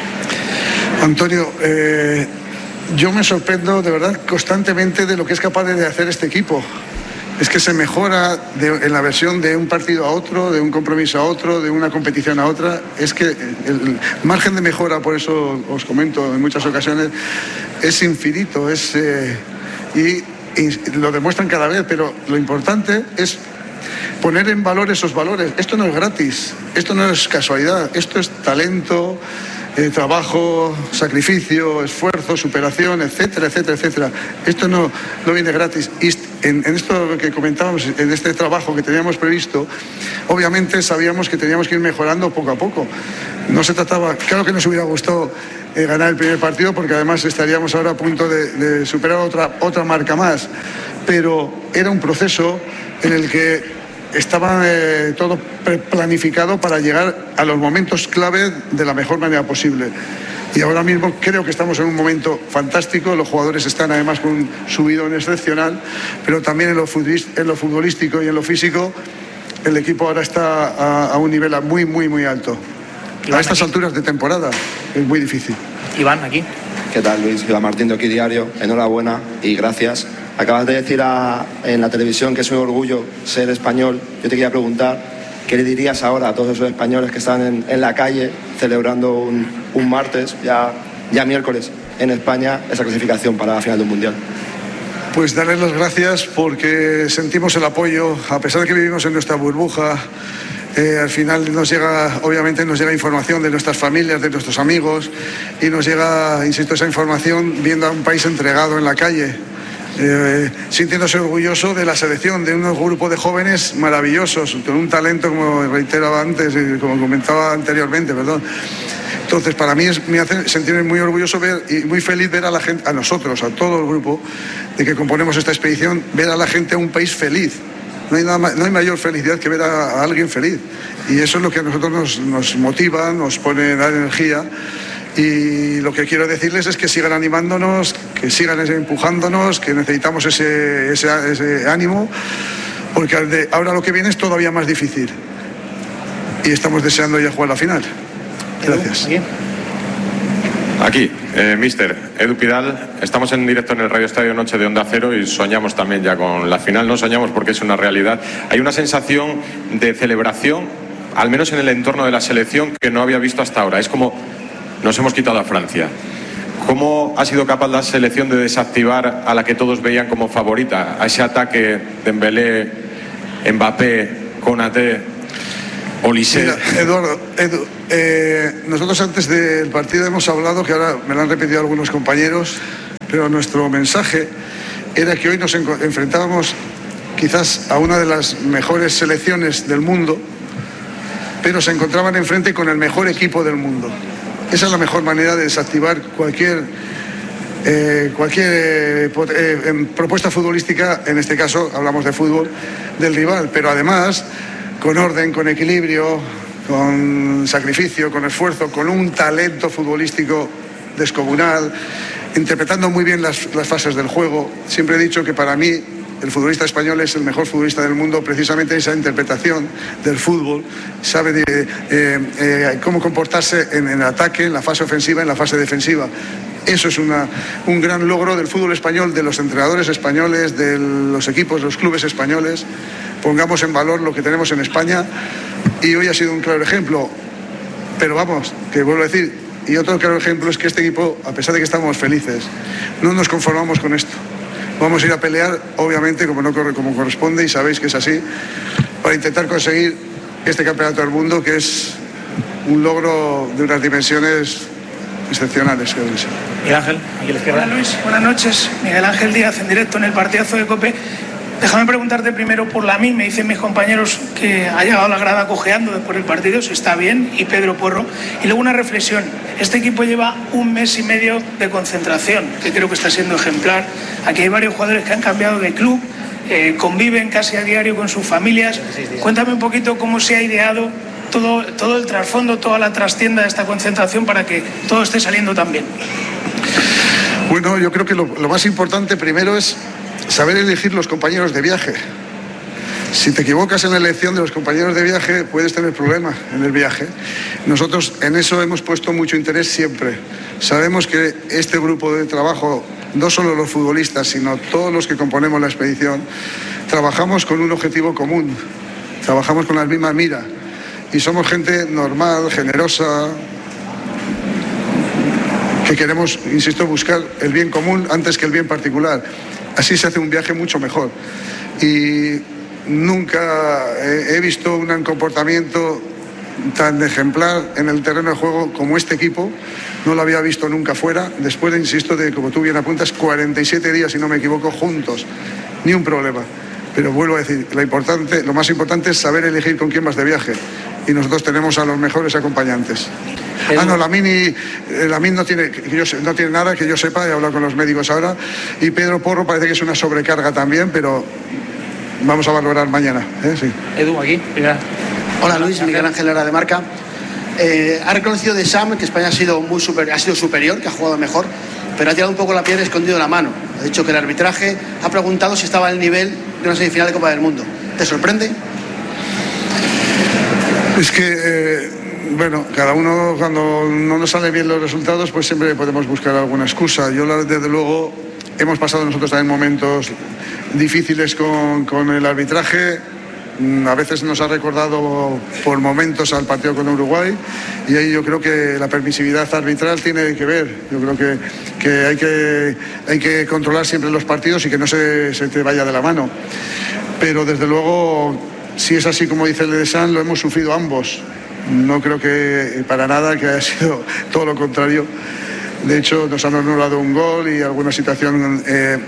Antonio, yo me sorprendo de verdad constantemente de lo que es capaz de hacer este equipo. Es que se mejora en la versión de un partido a otro, de un compromiso a otro, de una competición a otra. Es que el margen de mejora, por eso os comento en muchas ocasiones, es infinito. Y lo demuestran cada vez, pero lo importante es poner en valor esos valores. Esto no es gratis, esto no es casualidad, esto es talento, trabajo, sacrificio, esfuerzo, superación, etcétera, etcétera, etcétera. Esto no viene gratis. Y en esto que comentábamos, en este trabajo que teníamos previsto, obviamente sabíamos que teníamos que ir mejorando poco a poco. No se trataba, claro que nos hubiera gustado ganar el primer partido, porque además estaríamos ahora a punto de superar otra marca más, pero era un proceso en el que estaba todo planificado para llegar a los momentos clave de la mejor manera posible. Y ahora mismo creo que estamos en un momento fantástico. Los jugadores están además con un subidón excepcional, pero también en lo futbolístico y en lo físico el equipo ahora está a un nivel muy, muy, muy alto. A estas alturas de temporada es muy difícil. Iván, aquí. ¿Qué tal, Luis? Iván Martín de Aquí Diario. Enhorabuena y gracias. Acabas de decir en la televisión que es un orgullo ser español. Yo te quería preguntar, ¿qué le dirías ahora a todos esos españoles que están en la calle celebrando un martes, ya miércoles, en España, esa clasificación para la final del Mundial? Pues darles las gracias porque sentimos el apoyo, a pesar de que vivimos en nuestra burbuja. Al final obviamente nos llega información de nuestras familias, de nuestros amigos, y nos llega, insisto, esa información viendo a un país entregado en la calle. sintiéndose orgulloso de la selección, de unos grupos de jóvenes maravillosos, con un talento, como reiteraba antes, como comentaba anteriormente, perdón. Entonces, para mí me hace sentirme muy orgulloso ver y muy feliz ver a la gente, a nosotros, a todo el grupo de que componemos esta expedición, ver a la gente a un país feliz. No hay mayor felicidad que ver a alguien feliz. Y eso es lo que a nosotros nos motiva, nos pone dar energía. Y lo que quiero decirles es que sigan animándonos, que sigan empujándonos, que necesitamos ese ánimo, porque ahora lo que viene es todavía más difícil. Y estamos deseando ya jugar la final. Gracias. Aquí, mister Edu Pidal, estamos en directo en el Radio Estadio Noche de Onda Cero y soñamos también ya con la final. No soñamos porque es una realidad. Hay una sensación de celebración, al menos en el entorno de la selección, que no había visto hasta ahora. Es como nos hemos quitado a Francia. ¿Cómo ha sido capaz la selección de desactivar a la que todos veían como favorita? A ese ataque de Dembélé, Mbappé, Konaté, Olise. Mira, Edu, nosotros antes del partido hemos hablado, que ahora me lo han repetido algunos compañeros, pero nuestro mensaje era que hoy nos enfrentábamos quizás a una de las mejores selecciones del mundo, pero se encontraban enfrente con el mejor equipo del mundo. Esa es la mejor manera de desactivar cualquier propuesta futbolística, en este caso hablamos de fútbol, del rival, pero además con orden, con equilibrio, con sacrificio, con esfuerzo, con un talento futbolístico descomunal, interpretando muy bien las fases del juego. Siempre he dicho que para mí el futbolista español es el mejor futbolista del mundo, precisamente esa interpretación del fútbol, sabe cómo comportarse en el ataque, en la fase ofensiva, en la fase defensiva. Eso es un gran logro del fútbol español, de los entrenadores españoles, de los equipos, los clubes españoles. Pongamos en valor lo que tenemos en España y hoy ha sido un claro ejemplo. Pero vamos, que vuelvo a decir, y otro claro ejemplo es que este equipo, a pesar de que estamos felices, no nos conformamos con esto. Vamos a ir a pelear, obviamente, como corresponde, y sabéis que es así, para intentar conseguir este campeonato del mundo, que es un logro de unas dimensiones excepcionales. Miguel Ángel, aquí a la izquierda. Hola Luis, buenas noches. Miguel Ángel Díaz, en directo en el partidazo de COPE. Déjame preguntarte primero por Lamine. Me dicen mis compañeros que ha llegado a la grada cojeando después del partido, si está bien, y Pedro Porro. Y luego una reflexión. Este equipo lleva 1 mes y medio de concentración, que creo que está siendo ejemplar. Aquí hay varios jugadores que han cambiado de club, conviven casi a diario con sus familias. Cuéntame un poquito cómo se ha ideado todo el trasfondo, toda la trastienda de esta concentración para que todo esté saliendo tan bien. Bueno, yo creo que lo más importante primero es saber elegir los compañeros de viaje. Si te equivocas en la elección de los compañeros de viaje, puedes tener problemas en el viaje. Nosotros en eso hemos puesto mucho interés siempre. Sabemos que este grupo de trabajo, no solo los futbolistas, sino todos los que componemos la expedición, trabajamos con un objetivo común, trabajamos con la misma mira. Y somos gente normal, generosa, que queremos, insisto, buscar el bien común antes que el bien particular. Así se hace un viaje mucho mejor. Y nunca he visto un comportamiento tan ejemplar en el terreno de juego como este equipo. No lo había visto nunca fuera. Después, insisto, de, como tú bien apuntas, 47 días, si no me equivoco, juntos. Ni un problema. Pero vuelvo a decir, lo más importante es saber elegir con quién vas de viaje. Y nosotros tenemos a los mejores acompañantes. Lamine no tiene nada que yo sepa, he hablado con los médicos ahora, y Pedro Porro parece que es una sobrecarga también, pero vamos a valorar mañana. Sí. Edu, aquí. Mira. Hola Luis, Miguel Ángel Lara de Marca. Ha reconocido de Sam que España ha sido superior, que ha jugado mejor, pero ha tirado un poco la piedra y escondido la mano. Ha dicho que el arbitraje ha preguntado si estaba al nivel de una semifinal de Copa del Mundo. ¿Te sorprende? Es que, bueno, cada uno cuando no nos salen bien los resultados, pues siempre podemos buscar alguna excusa. Yo, desde luego, hemos pasado nosotros también momentos difíciles con el arbitraje. A veces nos ha recordado por momentos al partido con Uruguay, y ahí yo creo que la permisividad arbitral tiene que ver. Yo creo que hay que controlar siempre los partidos y que no se te vaya de la mano. Pero desde luego, si es así como dice el de San, lo hemos sufrido ambos. No creo que para nada que haya sido todo lo contrario. De hecho, nos han anulado un gol y alguna situación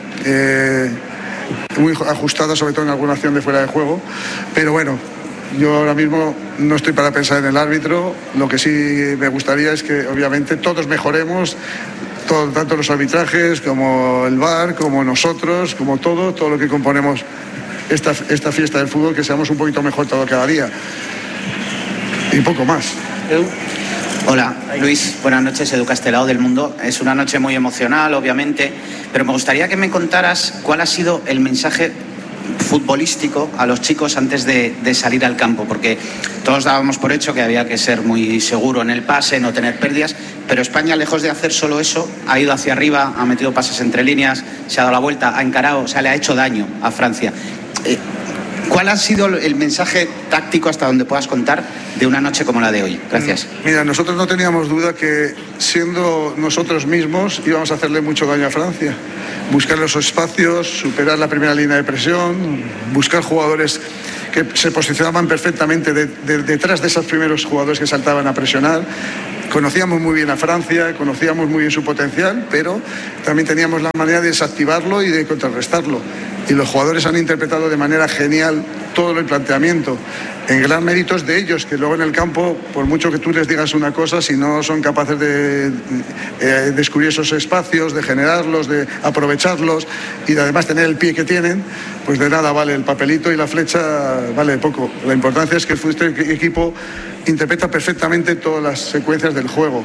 muy ajustada, sobre todo en alguna acción de fuera de juego. Pero bueno, yo ahora mismo no estoy para pensar en el árbitro. Lo que sí me gustaría es que obviamente todos mejoremos, tanto los arbitrajes como el VAR, como nosotros, como todo lo que componemos esta fiesta del fútbol, que seamos un poquito mejor todo cada día. Y poco más. Edu. Hola, Luis, buenas noches, Edu Castelao del Mundo. Es una noche muy emocional, obviamente, pero me gustaría que me contaras cuál ha sido el mensaje futbolístico a los chicos antes de salir al campo, porque todos dábamos por hecho que había que ser muy seguro en el pase, no tener pérdidas, pero España, lejos de hacer solo eso, ha ido hacia arriba, ha metido pases entre líneas, se ha dado la vuelta, ha encarado, o sea, le ha hecho daño a Francia. ¿Cuál ha sido el mensaje táctico, hasta donde puedas contar, de una noche como la de hoy? Gracias. Mira, nosotros no teníamos duda que, siendo nosotros mismos, íbamos a hacerle mucho daño a Francia. Buscar los espacios, superar la primera línea de presión, buscar jugadores que se posicionaban perfectamente detrás de esos primeros jugadores que saltaban a presionar. Conocíamos muy bien a Francia, conocíamos muy bien su potencial, pero también teníamos la manera de desactivarlo y de contrarrestarlo. Y los jugadores han interpretado de manera genial todo el planteamiento, en gran mérito de ellos, que luego en el campo, por mucho que tú les digas una cosa, si no son capaces de descubrir esos espacios, de generarlos, de aprovecharlos y de además tener el pie que tienen, pues de nada vale el papelito y la flecha, vale poco. La importancia es que este equipo interpreta perfectamente todas las secuencias del juego.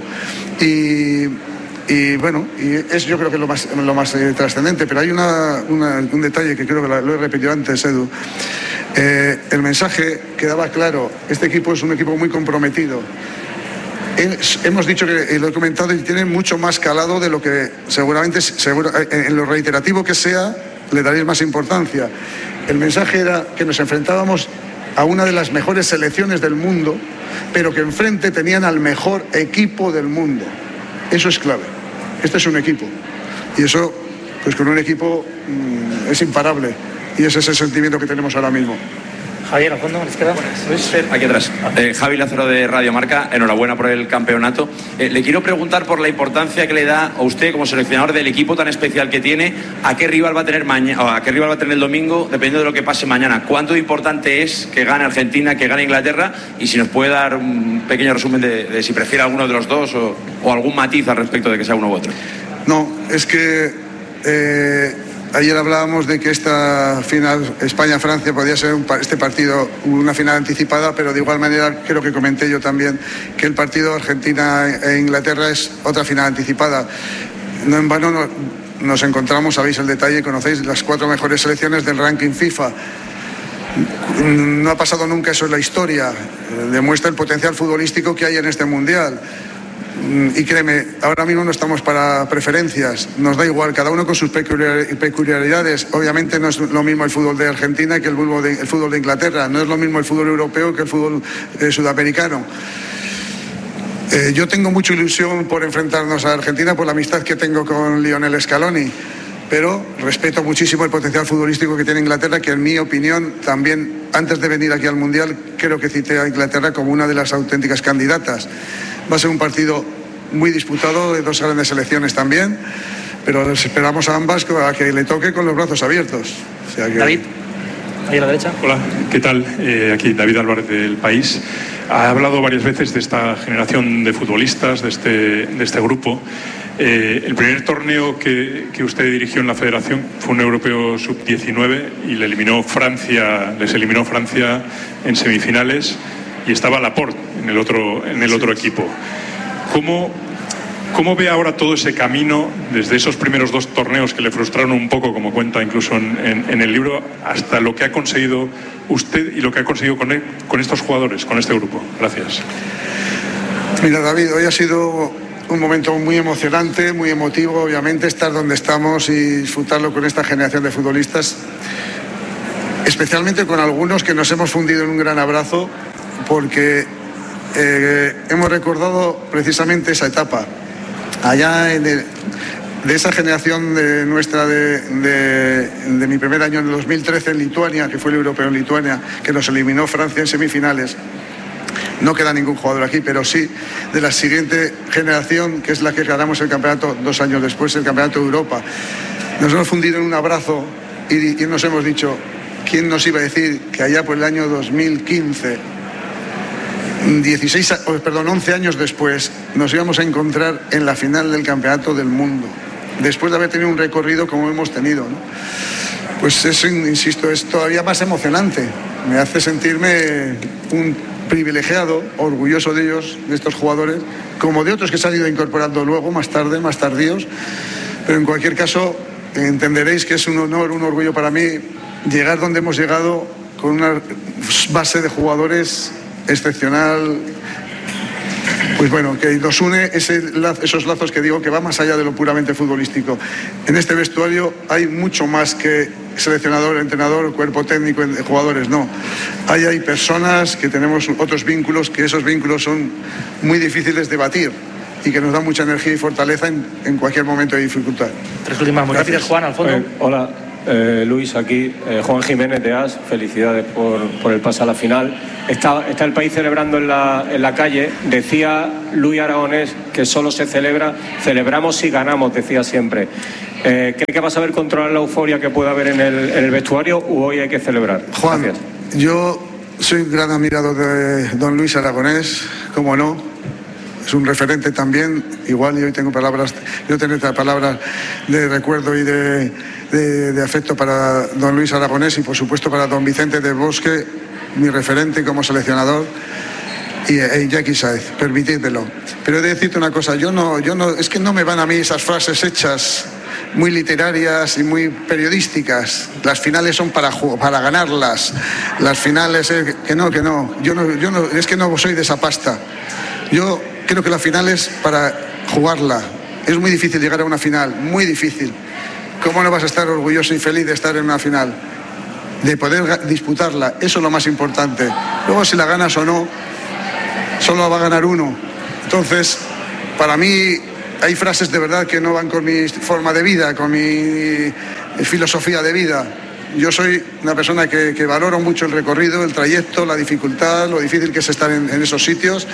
Y bueno, es yo creo que lo más trascendente, pero hay un detalle que creo que lo he repetido antes, Edu. El mensaje quedaba claro: este equipo es un equipo muy comprometido. Hemos dicho que, lo he comentado, y tiene mucho más calado de lo que seguramente, en lo reiterativo que sea, le daréis más importancia. El mensaje era que nos enfrentábamos a una de las mejores selecciones del mundo, pero que enfrente tenían al mejor equipo del mundo. Eso es clave. Este es un equipo. Y eso, pues con un equipo es imparable. Y ese es el sentimiento que tenemos ahora mismo. Javier, al fondo, ¿les queda? Aquí atrás. Javi Lázaro de Radio Marca, enhorabuena por el campeonato. Le quiero preguntar por la importancia que le da a usted como seleccionador del equipo tan especial que tiene, a qué rival va a tener mañana, a qué rival va a tener el domingo, dependiendo de lo que pase mañana. ¿Cuánto importante es que gane Argentina, que gane Inglaterra? Y si nos puede dar un pequeño resumen de si prefiere alguno de los dos o algún matiz al respecto de que sea uno u otro. No, es que ayer hablábamos de que esta final España-Francia podía ser este partido una final anticipada, pero de igual manera creo que comenté yo también que el partido Argentina e Inglaterra es otra final anticipada. No en vano nos encontramos, sabéis el detalle, conocéis las 4 mejores selecciones del ranking FIFA. No ha pasado nunca eso en la historia. Demuestra el potencial futbolístico que hay en este mundial. Y créeme, ahora mismo no estamos para preferencias, nos da igual, cada uno con sus peculiaridades. Obviamente no es lo mismo el fútbol de Argentina que el fútbol de Inglaterra, no es lo mismo el fútbol europeo que el fútbol sudamericano. Yo tengo mucha ilusión por enfrentarnos a Argentina por la amistad que tengo con Lionel Scaloni, pero respeto muchísimo el potencial futbolístico que tiene Inglaterra, que en mi opinión también, antes de venir aquí al Mundial, creo que cité a Inglaterra como una de las auténticas candidatas. Va a ser un partido muy disputado, de 2 grandes selecciones también, pero les esperamos a ambas a que le toque con los brazos abiertos. O sea que... David, ahí a la derecha. Hola, ¿qué tal? Aquí David Álvarez del País. Ha hablado varias veces de esta generación de futbolistas, de este grupo. El primer torneo que usted dirigió en la federación fue un europeo sub-19 y les eliminó Francia en semifinales, y estaba Laporte en el otro equipo. ¿Cómo ve ahora todo ese camino desde esos primeros 2 torneos que le frustraron un poco, como cuenta incluso en el libro, hasta lo que ha conseguido usted y lo que ha conseguido con estos jugadores, con este grupo? Gracias. Mira, David, hoy ha sido un momento muy emocionante, muy emotivo, obviamente, estar donde estamos y disfrutarlo con esta generación de futbolistas, especialmente con algunos que nos hemos fundido en un gran abrazo, porque hemos recordado precisamente esa etapa. Allá de esa generación nuestra de mi primer año en el 2013 en Lituania, que fue el europeo en Lituania, que nos eliminó Francia en semifinales. no queda ningún jugador aquí, pero sí de la siguiente generación, que es la que ganamos el campeonato 2 años después, el campeonato de Europa. Nos hemos fundido en un abrazo y nos hemos dicho, ¿quién nos iba a decir que allá por el año 2015, 11 años después, nos íbamos a encontrar en la final del campeonato del mundo, después de haber tenido un recorrido como hemos tenido, ¿no? Pues eso, insisto, es todavía más emocionante. Me hace sentirme un privilegiado, orgulloso de ellos, de estos jugadores, como de otros que se han ido incorporando luego, más tarde, más tardíos. Pero en cualquier caso, entenderéis que es un honor, un orgullo para mí llegar donde hemos llegado con una base de jugadores excepcional. Pues bueno, que nos une esos lazos que digo que va más allá de lo puramente futbolístico. En este vestuario hay mucho más que seleccionador, entrenador, cuerpo técnico, jugadores, no. Hay personas que tenemos otros vínculos, que esos vínculos son muy difíciles de batir y que nos dan mucha energía y fortaleza en cualquier momento de dificultad. 3 últimas muy rápidas, Juan, al fondo. Hola, Luis, aquí. Juan Jiménez de AS, felicidades por el pase a la final. Está el país celebrando en la calle. Decía Luis Aragonés que solo celebramos si ganamos, decía siempre. ¿Cree que va a saber controlar la euforia que pueda haber en el vestuario o hoy hay que celebrar? Juan, gracias. Yo soy un gran admirador de don Luis Aragonés, cómo no. Es un referente también. Igual yo tengo palabras de recuerdo y de afecto para don Luis Aragonés y por supuesto para don Vicente del Bosque, mi referente como seleccionador, y Jackie Sáez, permitidmelo. Pero he de decirte una cosa, es que no me van a mí esas frases hechas muy literarias y muy periodísticas. Las finales son para ganarlas. Las finales, que no. Yo no, es que no soy de esa pasta. Yo creo que la final es para jugarla. Es muy difícil llegar a una final, muy difícil. ¿Cómo no vas a estar orgulloso y feliz de estar en una final? De poder disputarla, eso es lo más importante. Luego si la ganas o no, solo va a ganar uno. Entonces, para mí hay frases de verdad que no van con mi forma de vida, con mi filosofía de vida. Yo soy una persona que valoro mucho el recorrido, el trayecto, la dificultad, lo difícil que es estar en esos sitios.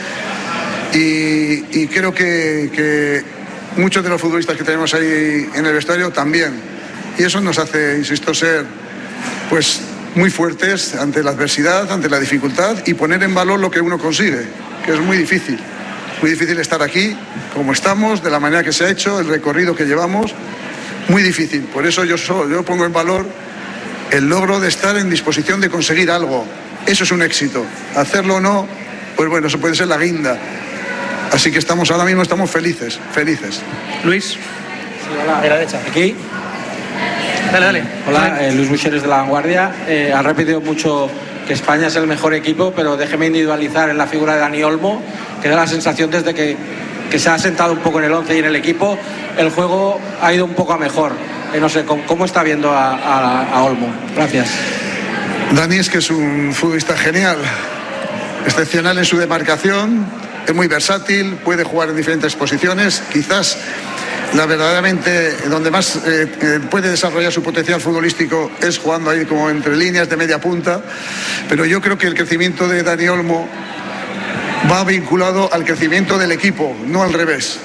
Y creo que muchos de los futbolistas que tenemos ahí en el vestuario también. Y eso nos hace, insisto, ser pues muy fuertes ante la adversidad, ante la dificultad y poner en valor lo que uno consigue, que es muy difícil. Muy difícil estar aquí, como estamos, de la manera que se ha hecho, el recorrido que llevamos, muy difícil. Por eso yo pongo en valor el logro de estar en disposición de conseguir algo. Eso es un éxito. Hacerlo o no, pues bueno, eso puede ser la guinda. Así que ahora mismo estamos felices. Luis. Sí, hola. A la derecha. Aquí. Dale. Hola, Luis Buixeres de La Vanguardia. Ha repetido mucho que España es el mejor equipo, pero déjeme individualizar en la figura de Dani Olmo, que da la sensación desde que se ha sentado un poco en el 11 y en el equipo, el juego ha ido un poco a mejor. No sé, ¿cómo está viendo a Olmo? Gracias. Dani es que es un futbolista genial, excepcional en su demarcación, es muy versátil, puede jugar en diferentes posiciones, quizás verdaderamente donde más puede desarrollar su potencial futbolístico es jugando ahí como entre líneas de media punta, pero yo creo que el crecimiento de Dani Olmo va vinculado al crecimiento del equipo, no al revés.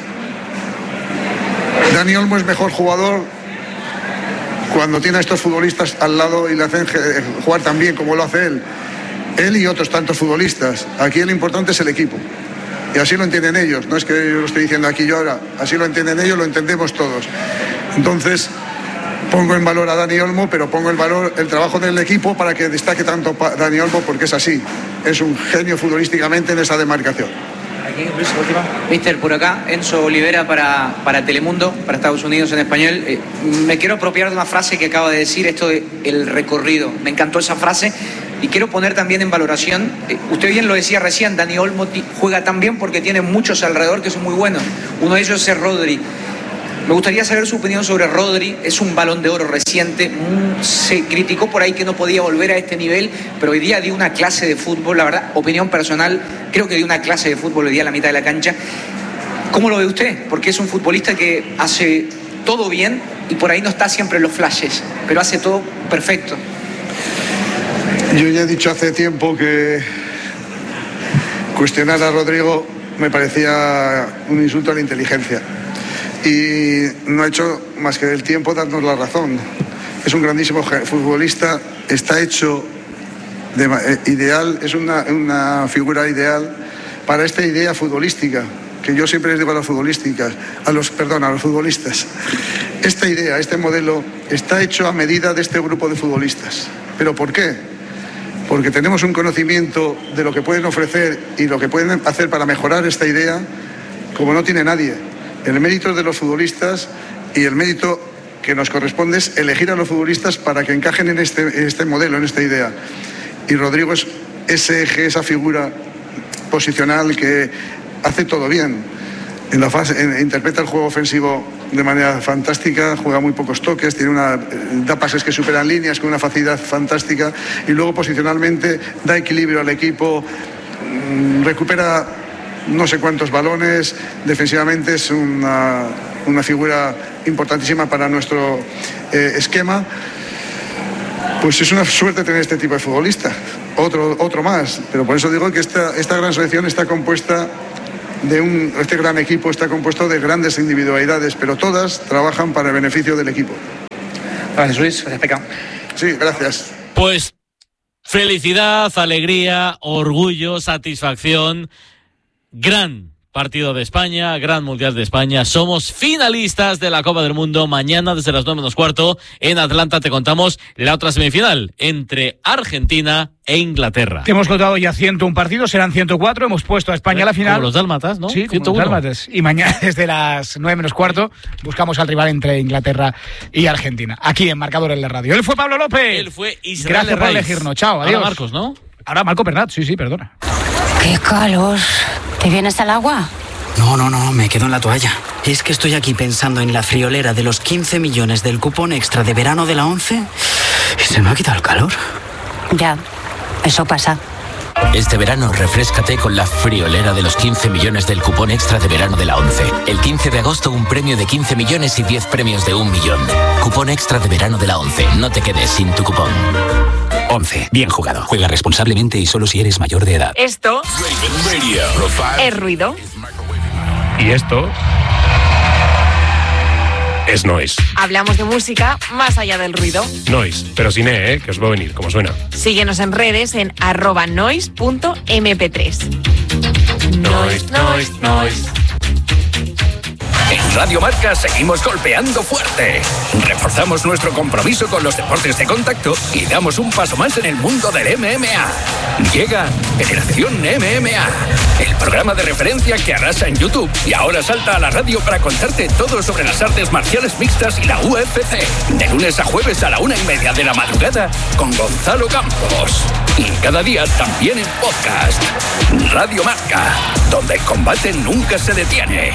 Dani Olmo es mejor jugador cuando tiene a estos futbolistas al lado y le hacen jugar tan bien como lo hace él y otros tantos futbolistas. Aquí lo importante es el equipo. Y así lo entienden ellos, no es que yo lo estoy diciendo aquí yo ahora, así lo entienden ellos, lo entendemos todos. Entonces, pongo en valor a Dani Olmo, pero pongo en valor el trabajo del equipo para que destaque tanto Dani Olmo, porque es así, es un genio futbolísticamente en esa demarcación. Aquí, Luis, última. Mister, por acá, Enzo Olivera para Telemundo, para Estados Unidos en español. Me quiero apropiar de una frase que acaba de decir, esto de el recorrido. Me encantó esa frase. Y quiero poner también en valoración, usted bien lo decía recién, Dani Olmo juega tan bien porque tiene muchos alrededor que son muy buenos. Uno de ellos es Rodri. Me gustaría saber su opinión sobre Rodri. Es un Balón de Oro reciente. Se criticó por ahí que no podía volver a este nivel, pero hoy día dio una clase de fútbol. La verdad, opinión personal, creo que dio una clase de fútbol hoy día a la mitad de la cancha. ¿Cómo lo ve usted? Porque es un futbolista que hace todo bien y por ahí no está siempre en los flashes, pero hace todo perfecto. Yo ya he dicho hace tiempo que cuestionar a Rodrigo me parecía un insulto a la inteligencia. Y no ha hecho más que el tiempo darnos la razón. Es un grandísimo futbolista, está hecho ideal, es una figura ideal para esta idea futbolística, que yo siempre les digo a los futbolistas. Esta idea, este modelo, está hecho a medida de este grupo de futbolistas. ¿Pero por qué? Porque tenemos un conocimiento de lo que pueden ofrecer y lo que pueden hacer para mejorar esta idea como no tiene nadie. El mérito es de los futbolistas y el mérito que nos corresponde es elegir a los futbolistas para que encajen en este modelo, en esta idea. Y Rodrigo es ese eje, esa figura posicional que hace todo bien. Interpreta el juego ofensivo de manera fantástica, juega muy pocos toques, da pases que superan líneas con una facilidad fantástica y luego posicionalmente da equilibrio al equipo, recupera no sé cuántos balones, defensivamente es una figura importantísima para nuestro esquema. Pues es una suerte tener este tipo de futbolista, otro más, pero por eso digo que esta gran selección está compuesta este gran equipo está compuesto de grandes individualidades, pero todas trabajan para el beneficio del equipo. Gracias, Luis. Gracias, Peca. Sí, gracias. Pues felicidad, alegría, orgullo, satisfacción. Gran partido de España, gran Mundial de España. Somos finalistas de la Copa del Mundo. Mañana desde las 9:15 en Atlanta te contamos la otra semifinal entre Argentina e Inglaterra. Te hemos contado ya 101 partidos, serán 104. Hemos puesto a España a la final. Como los dálmatas, ¿no? Sí, como 101. los dálmatas. Y mañana desde las 9:15 buscamos al rival entre Inglaterra y Argentina. Aquí en Marcador en la Radio. Él fue Pablo López. Él fue Israel. Gracias por elegirnos. Chao, adiós. Ahora Marcos, ¿no? Ahora Marco Bernat. Sí, perdona. ¡Qué calor! ¿Te vienes al agua? No, me quedo en la toalla. Es que estoy aquí pensando en la friolera de los 15 millones del cupón extra de verano de la 11 y se me ha quitado el calor. Ya, eso pasa. Este verano refréscate con la friolera de los 15 millones del cupón extra de verano de la 11. El 15 de agosto un premio de 15 millones y 10 premios de 1 millón. Cupón extra de verano de la 11. No te quedes sin tu cupón. 11. Bien jugado. Juega responsablemente y solo si eres mayor de edad. Esto es ruido. Y esto es noise. Hablamos de música más allá del ruido. Noise, pero sin E, que os va a venir, como suena. Síguenos en redes en @noise.mp3. Noise. En Radio Marca seguimos golpeando fuerte. Reforzamos nuestro compromiso con los deportes de contacto y damos un paso más en el mundo del MMA. Llega Generación MMA, el programa de referencia que arrasa en YouTube y ahora salta a la radio para contarte todo sobre las artes marciales mixtas y la UFC. De lunes a jueves a la 1:30 de la madrugada con Gonzalo Campos. Y cada día también en podcast. Radio Marca, donde el combate nunca se detiene.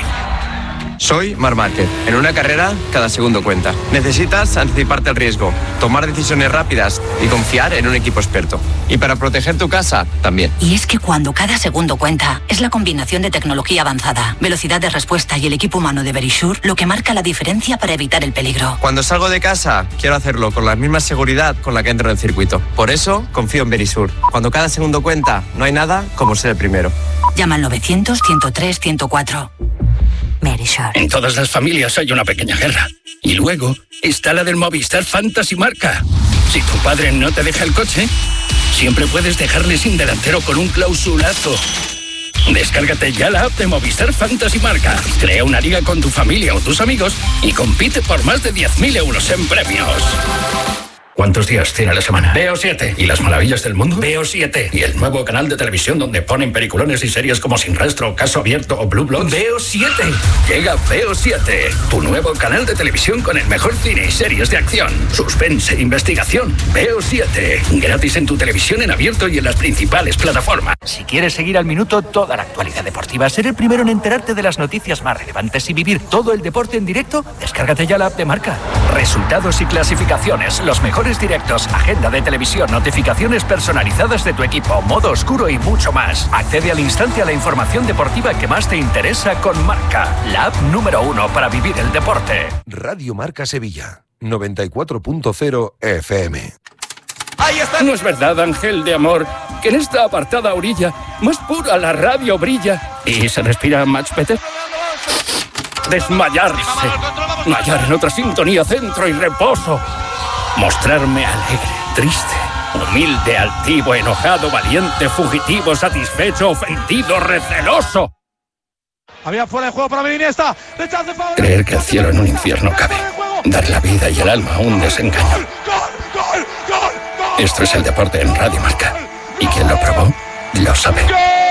Soy Marc Márquez. En una carrera, cada segundo cuenta. Necesitas anticiparte al riesgo, tomar decisiones rápidas y confiar en un equipo experto. Y para proteger tu casa, también. Y es que cuando cada segundo cuenta, es la combinación de tecnología avanzada, velocidad de respuesta y el equipo humano de Verisure lo que marca la diferencia para evitar el peligro. Cuando salgo de casa, quiero hacerlo con la misma seguridad con la que entro en el circuito. Por eso, confío en Verisure. Cuando cada segundo cuenta, no hay nada como ser el primero. Llama al 900-103-104. Verisure. En todas las familias hay una pequeña guerra. Y luego está la del Movistar Fantasy Marca. Si tu padre no te deja el coche, siempre puedes dejarle sin delantero con un clausulazo. Descárgate ya la app de Movistar Fantasy Marca. Crea una liga con tu familia o tus amigos y compite por más de 10.000 euros en premios. ¿Cuántos días tiene la semana? Veo 7. ¿Y las maravillas del mundo? Veo 7. ¿Y el nuevo canal de televisión donde ponen peliculones y series como Sin Rastro, Caso Abierto o Blue Bloods? Veo 7. Llega Veo 7, tu nuevo canal de televisión con el mejor cine y series de acción, suspense e investigación. Veo 7. Gratis en tu televisión en abierto y en las principales plataformas. Si quieres seguir al minuto toda la actualidad deportiva, ser el primero en enterarte de las noticias más relevantes y vivir todo el deporte en directo, descárgate ya la app de Marca. Resultados y clasificaciones, los mejores directos, agenda de televisión, notificaciones personalizadas de tu equipo, modo oscuro y mucho más. Accede al instante a la información deportiva que más te interesa con Marca, la app número 1 para vivir el deporte. Radio Marca Sevilla, 94.0 FM. Ahí está. ¿No es verdad, ángel de amor, que en esta apartada orilla más pura la radio brilla y se respira much better? Desmayarse, hallar en otra sintonía centro y reposo, mostrarme alegre, triste, humilde, altivo, enojado, valiente, fugitivo, satisfecho, ofendido, receloso. Había fuera de juego para Iniesta. Creer que el cielo en un infierno cabe, dar la vida y el alma a un desengaño. Esto es el deporte en Radio Marca, y quien lo probó lo sabe.